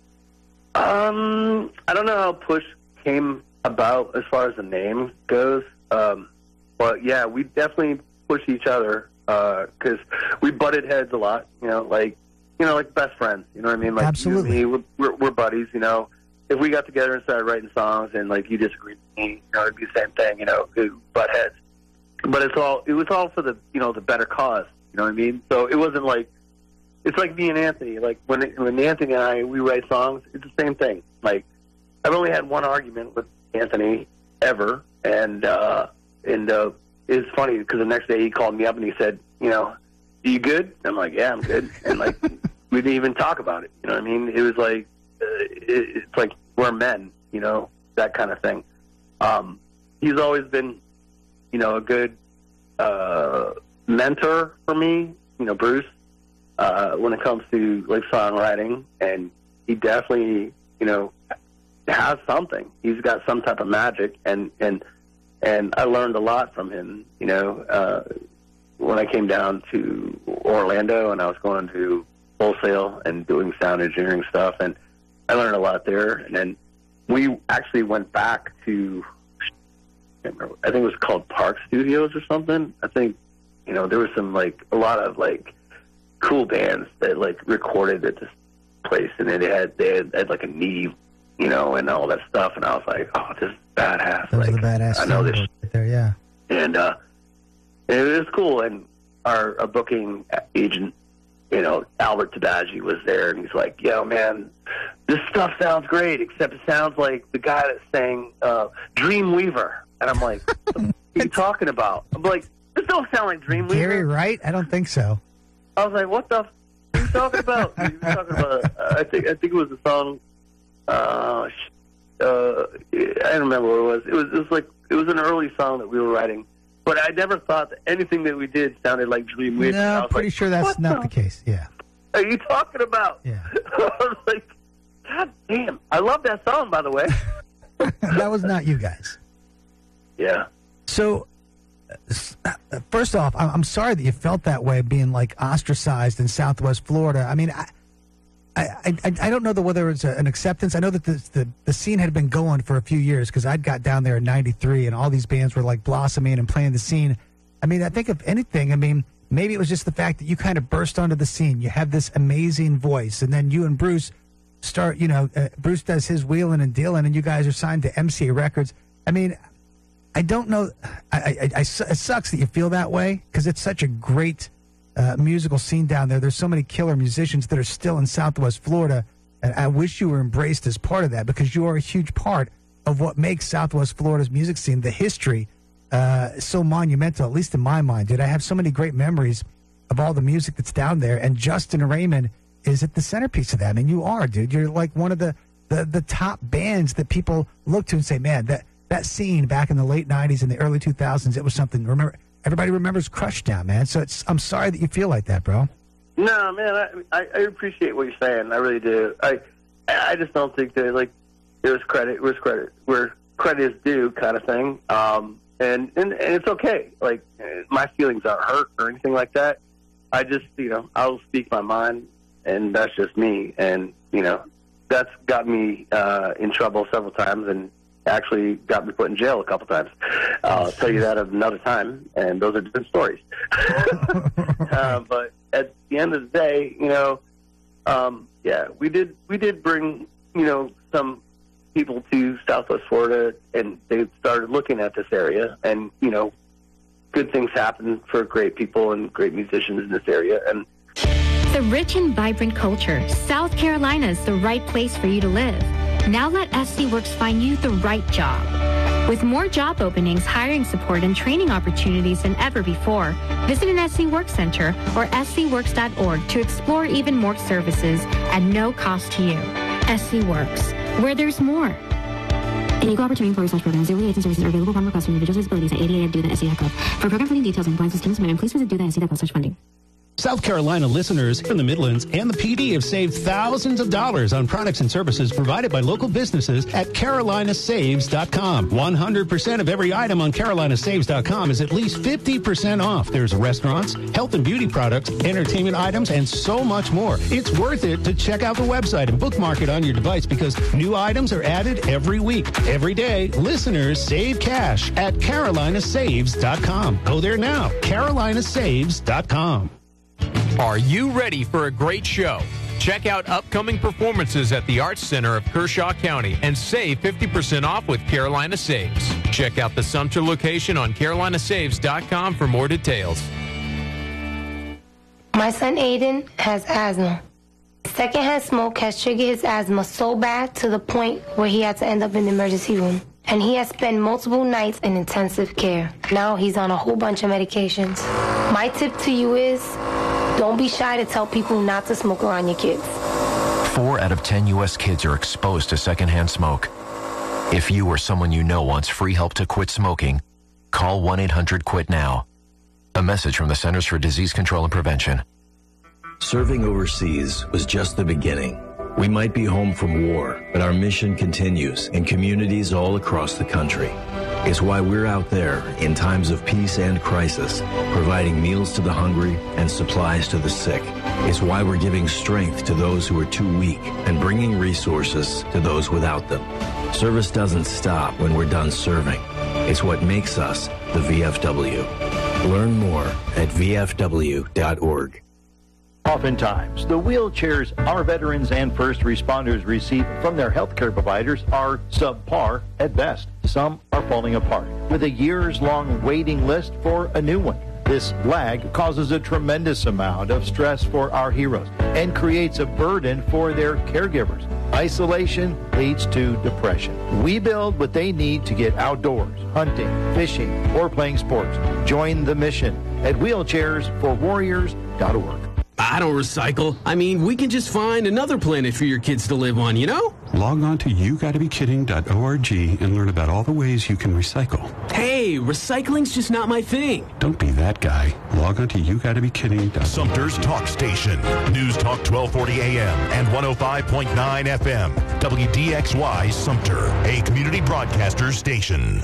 [SPEAKER 15] I don't know how Push came about as far as the name goes. But yeah, we definitely pushed each other because we butted heads a lot. You know, like best friends. You know what I mean? Like,
[SPEAKER 16] absolutely.
[SPEAKER 15] You and me, we're buddies. You know, if we got together and started writing songs and, like, you disagreed with me, you know, it'd be the same thing. You know, butt heads. But it was all for the, you know, the better cause. You know what I mean? So it wasn't like, it's like me and Anthony. Like, when Anthony and we write songs, it's the same thing. Like, I've only had one argument with Anthony ever, and it's funny because the next day he called me up and he said, you know, are you good? I'm like, yeah, I'm good. And, like, we didn't even talk about it. You know what I mean? It was like, it's like we're men, you know, that kind of thing. He's always been, you know, a good mentor for me, you know, Bruce, when it comes to, like, songwriting. And he definitely, you know, has something. He's got some type of magic, and I learned a lot from him, you know, when I came down to Orlando and I was going to wholesale and doing sound engineering stuff, and I learned a lot there. And then we actually went back to, I think it was called Park Studios or something. I think, you know, there was some, like, a lot of, like, cool bands that, like, recorded at this place, and they had like a knee, and all that stuff, and I was like, oh, this is badass.
[SPEAKER 16] That was the badass.
[SPEAKER 15] I know this
[SPEAKER 16] right there, yeah.
[SPEAKER 15] And it was cool, and our booking agent, Albert Tabagi was there, and he's like, yo, man, this stuff sounds great, except it sounds like the guy that sang Dreamweaver. And I'm like, what are you talking about? I'm like, this don't sound like Dreamweaver.
[SPEAKER 16] Gary Wright? I don't think so.
[SPEAKER 15] I was like, what the f*** are you talking about? He was talking about, I think it was a song, I don't remember what it was. It was an early song that we were writing. But I never thought that anything that we did sounded like Dreamweaver.
[SPEAKER 16] No, I'm pretty sure that's not the case. Yeah.
[SPEAKER 15] Are you talking about?
[SPEAKER 16] Yeah.
[SPEAKER 15] I was like, God damn. I love that song, by the way.
[SPEAKER 16] That was not you guys.
[SPEAKER 15] Yeah.
[SPEAKER 16] So, first off, I'm sorry that you felt that way, being like ostracized in Southwest Florida. I mean, I don't know whether it's an acceptance. I know that the scene had been going for a few years because I'd got down there in '93 and all these bands were like blossoming and playing the scene. I mean, I think if anything, maybe it was just the fact that you kind of burst onto the scene. You have this amazing voice, and then you and Bruce start. Bruce does his wheeling and dealing, and you guys are signed to MCA Records. I mean, I don't know. It sucks that you feel that way because it's such a great musical scene down there. There's so many killer musicians that are still in Southwest Florida, and I wish you were embraced as part of that because you are a huge part of what makes Southwest Florida's music scene, the history, so monumental, at least in my mind. Dude, I have so many great memories of all the music that's down there, and Justin Raymond is at the centerpiece of that. I mean, you are, dude. You're like one of the top bands that people look to and say, man, that scene back in the late 90s and the early 2000s, it was something. Remember, everybody remembers Crush Down, man. So I'm sorry that you feel like that, bro.
[SPEAKER 15] No, man, I appreciate what you're saying. I really do. I just don't think that, like, there's credit where credit is due kind of thing. And it's okay. Like, my feelings aren't hurt or anything like that. I just, I'll speak my mind, and that's just me. And, that's got me in trouble several times and actually got me put in jail a couple times. I'll tell you that another time, and those are different stories. But at the end of the day, we did bring, some people to Southwest Florida, and they started looking at this area, and, good things happen for great people and great musicians in this area. And
[SPEAKER 17] the rich and vibrant culture, South Carolina is the right place for you to live. Now let SC Works find you the right job. With more job openings, hiring support, and training opportunities than ever before, visit an SC Works Center or scworks.org to explore even more services at no cost to you. SC Works, where there's more.
[SPEAKER 18] An equal opportunity employer / programs. Their related services are available upon request from individuals with disabilities at 88 do the SC.gov. For program funding details and compliance with students' minimum, please visit do.sc.gov/funding.
[SPEAKER 19] South Carolina listeners from the Midlands and the PD have saved thousands of dollars on products and services provided by local businesses at carolinasaves.com. 100% of every item on carolinasaves.com is at least 50% off. There's restaurants, health and beauty products, entertainment items, and so much more. It's worth it to check out the website and bookmark it on your device because new items are added every week. Every day, listeners save cash at carolinasaves.com. Go there now, carolinasaves.com.
[SPEAKER 20] Are you ready for a great show? Check out upcoming performances at the Arts Center of Kershaw County and save 50% off with Carolina Saves. Check out the Sumter location on carolinasaves.com for more details.
[SPEAKER 21] My son Aiden has asthma. Secondhand smoke has triggered his asthma so bad to the point where he had to end up in the emergency room. And he has spent multiple nights in intensive care. Now he's on a whole bunch of medications. My tip to you is, don't be shy to tell people not to smoke around your kids.
[SPEAKER 22] 4 out of 10 U.S. kids are exposed to secondhand smoke. If you or someone you know wants free help to quit smoking, call 1-800-QUIT-NOW. A message from the Centers for Disease Control and Prevention.
[SPEAKER 23] Serving overseas was just the beginning. We might be home from war, but our mission continues in communities all across the country. It's why we're out there in times of peace and crisis, providing meals to the hungry and supplies to the sick. It's why we're giving strength to those who are too weak and bringing resources to those without them. Service doesn't stop when we're done serving. It's what makes us the VFW. Learn more at vfw.org.
[SPEAKER 1] Oftentimes, the wheelchairs our veterans and first responders receive from their healthcare providers are subpar at best. Some are falling apart, with a years-long waiting list for a new one. This lag causes a tremendous amount of stress for our heroes and creates a burden for their caregivers. Isolation leads to depression. We build what they need to get outdoors, hunting, fishing, or playing sports. Join the mission at wheelchairsforwarriors.org.
[SPEAKER 2] I don't recycle. I mean, we can just find another planet for your kids to live on, you know?
[SPEAKER 3] Log on to yougottabekidding.org and learn about all the ways you can recycle.
[SPEAKER 2] Hey, recycling's just not my thing.
[SPEAKER 3] Don't be that guy. Log on to yougottabekidding.org.
[SPEAKER 24] Sumter's Talk Station. News Talk 1240 AM and 105.9 FM. WDXY Sumter, a community broadcaster station.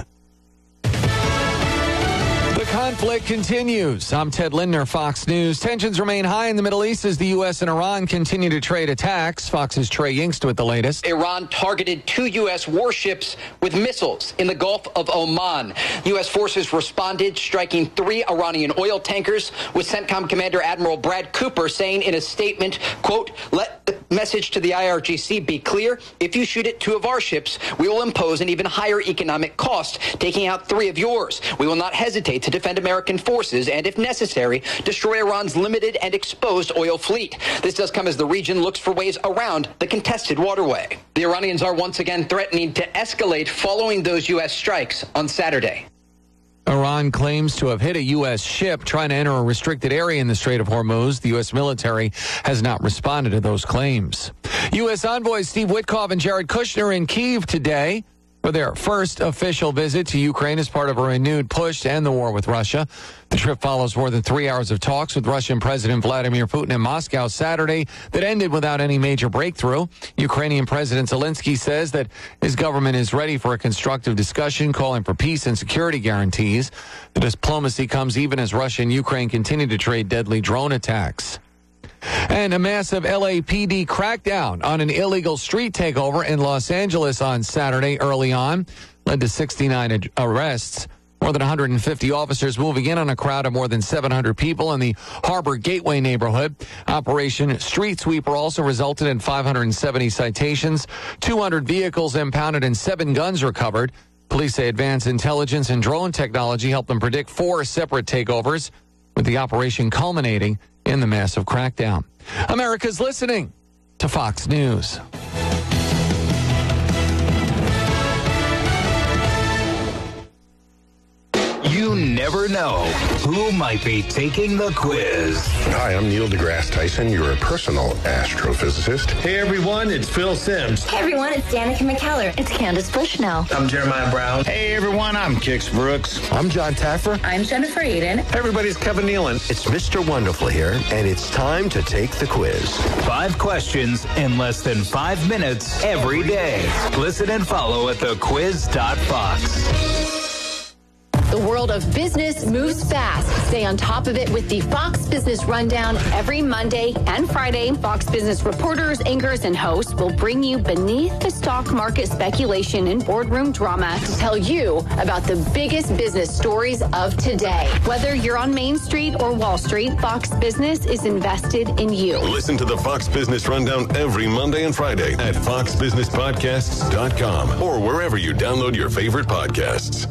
[SPEAKER 25] The conflict continues. I'm Ted Lindner, Fox News. Tensions remain high in the Middle East as the U.S. and Iran continue to trade attacks. Fox's Trey Yingst with the latest.
[SPEAKER 26] Iran targeted 2 U.S. warships with missiles in the Gulf of Oman. U.S. forces responded, striking 3 Iranian oil tankers, with CENTCOM Commander Admiral Brad Cooper saying in a statement, quote, "Let the message to the IRGC be clear. If you shoot at 2 of our ships, we will impose an even higher economic cost, taking out 3 of yours. We will not hesitate to defend American forces and, if necessary, destroy Iran's limited and exposed oil fleet." This does come as the region looks for ways around the contested waterway. The Iranians are once again threatening to escalate following those U.S. strikes on Saturday.
[SPEAKER 25] Iran claims to have hit a U.S. ship trying to enter a restricted area in the Strait of Hormuz. The U.S. military has not responded to those claims. U.S. envoys Steve Witkoff and Jared Kushner in Kyiv today for their first official visit to Ukraine as part of a renewed push to end the war with Russia. The trip follows more than 3 hours of talks with Russian President Vladimir Putin in Moscow Saturday that ended without any major breakthrough. Ukrainian President Zelensky says that his government is ready for a constructive discussion, calling for peace and security guarantees. The diplomacy comes even as Russia and Ukraine continue to trade deadly drone attacks. And a massive LAPD crackdown on an illegal street takeover in Los Angeles on Saturday early on led to 69 arrests. More than 150 officers moving in on a crowd of more than 700 people in the Harbor Gateway neighborhood. Operation Street Sweeper also resulted in 570 citations, 200 vehicles impounded, and 7 guns recovered. Police say advanced intelligence and drone technology helped them predict 4 separate takeovers, with the operation culminating in the massive crackdown. America's listening to Fox News.
[SPEAKER 27] You never know who might be taking the quiz.
[SPEAKER 28] Hi, I'm Neil deGrasse Tyson, your personal astrophysicist.
[SPEAKER 29] Hey everyone, it's Phil Sims.
[SPEAKER 30] Hey everyone, it's Danica McKellar. It's Candace Bushnell.
[SPEAKER 29] I'm Jeremiah Brown.
[SPEAKER 28] Hey everyone, I'm Kix Brooks.
[SPEAKER 29] I'm John Taffer.
[SPEAKER 30] I'm Jennifer Aiden.
[SPEAKER 29] Hey everybody, it's Kevin Nealon.
[SPEAKER 27] It's Mr. Wonderful here, and it's time to take the quiz. 5 questions in less than 5 minutes every day. Listen and follow at thequiz.fox.
[SPEAKER 31] The world of business moves fast. Stay on top of it with the Fox Business Rundown every Monday and Friday. Fox Business reporters, anchors, and hosts will bring you beneath the stock market speculation and boardroom drama to tell you about the biggest business stories of today. Whether you're on Main Street or Wall Street, Fox Business is invested in you.
[SPEAKER 28] Listen to the Fox Business Rundown every Monday and Friday at foxbusinesspodcasts.com or wherever you download your favorite podcasts.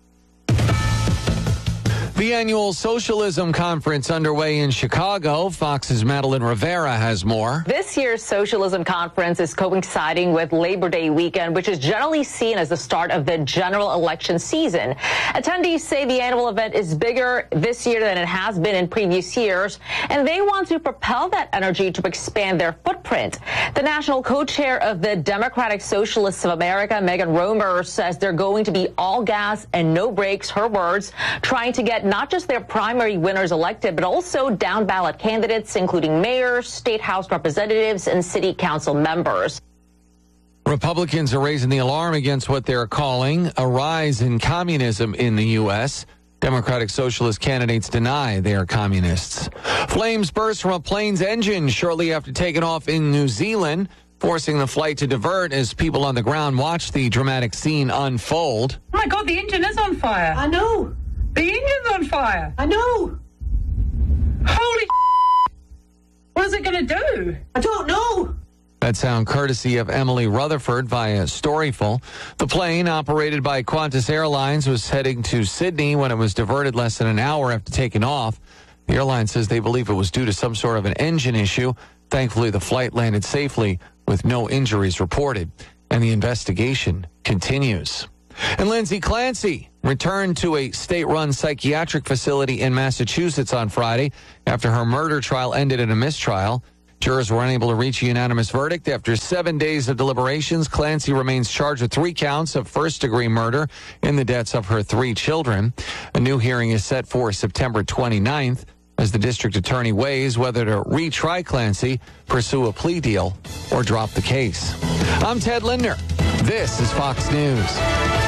[SPEAKER 25] The annual Socialism Conference underway in Chicago. Fox's Madeline Rivera has more.
[SPEAKER 32] This year's Socialism Conference is coinciding with Labor Day weekend, which is generally seen as the start of the general election season. Attendees say the annual event is bigger this year than it has been in previous years, and they want to propel that energy to expand their footprint. The national co-chair of the Democratic Socialists of America, Megan Romer, says they're going to be all gas and no brakes, her words, trying to get not just their primary winners elected, but also down ballot candidates, including mayors, state house representatives, and city council members.
[SPEAKER 25] Republicans are raising the alarm against what they're calling a rise in communism in the U.S. Democratic Socialist candidates deny they are communists. Flames burst from a plane's engine shortly after taking off in New Zealand, forcing the flight to divert as people on the ground watched the dramatic scene unfold.
[SPEAKER 33] Oh my God, the engine is on fire.
[SPEAKER 34] I know.
[SPEAKER 33] The engine's on fire.
[SPEAKER 34] I know.
[SPEAKER 33] Holy What is it going to do?
[SPEAKER 4] I don't know.
[SPEAKER 25] That sound courtesy of Emily Rutherford via Storyful. The plane, operated by Qantas Airlines, was heading to Sydney when it was diverted less than an hour after taking off. The airline says they believe it was due to some sort of an engine issue. Thankfully, the flight landed safely with no injuries reported, and the investigation continues. And Lindsay Clancy returned to a state-run psychiatric facility in Massachusetts on Friday after her murder trial ended in a mistrial. Jurors were unable to reach a unanimous verdict. After 7 days of deliberations, Clancy remains charged with 3 counts of first-degree murder in the deaths of her 3 children. A new hearing is set for September 29th as the district attorney weighs whether to retry Clancy, pursue a plea deal, or drop the case. I'm Ted Lindner. This is Fox News.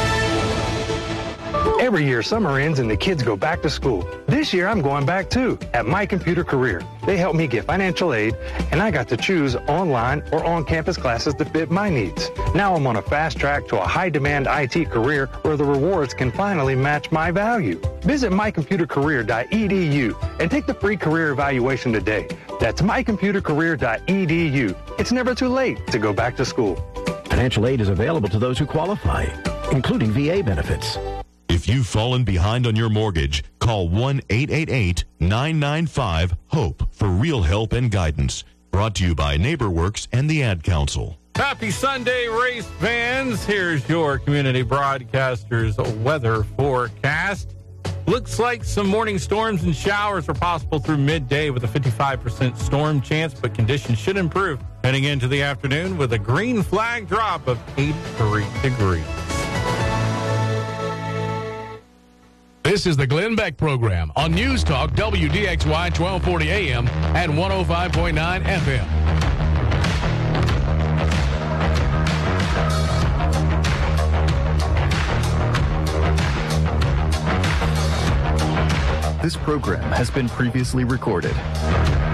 [SPEAKER 5] Every year, summer ends and the kids go back to school. This year, I'm going back too, at My Computer Career. They helped me get financial aid, and I got to choose online or on-campus classes that fit my needs. Now I'm on a fast track to a high-demand IT career where the rewards can finally match my value. Visit mycomputercareer.edu and take the free career evaluation today. That's mycomputercareer.edu. It's never too late to go back to school.
[SPEAKER 6] Financial aid is available to those who qualify, including VA benefits.
[SPEAKER 24] If you've fallen behind on your mortgage, call 1-888-995-HOPE for real help and guidance. Brought to you by NeighborWorks and the Ad Council.
[SPEAKER 7] Happy Sunday, race fans. Here's your community broadcaster's weather forecast. Looks like some morning storms and showers are possible through midday with a 55% storm chance, but conditions should improve heading into the afternoon with a green flag drop of 83 degrees.
[SPEAKER 8] This is the Glenn Beck Program on News Talk WDXY 1240 AM and 105.9 FM.
[SPEAKER 9] This program has been previously recorded.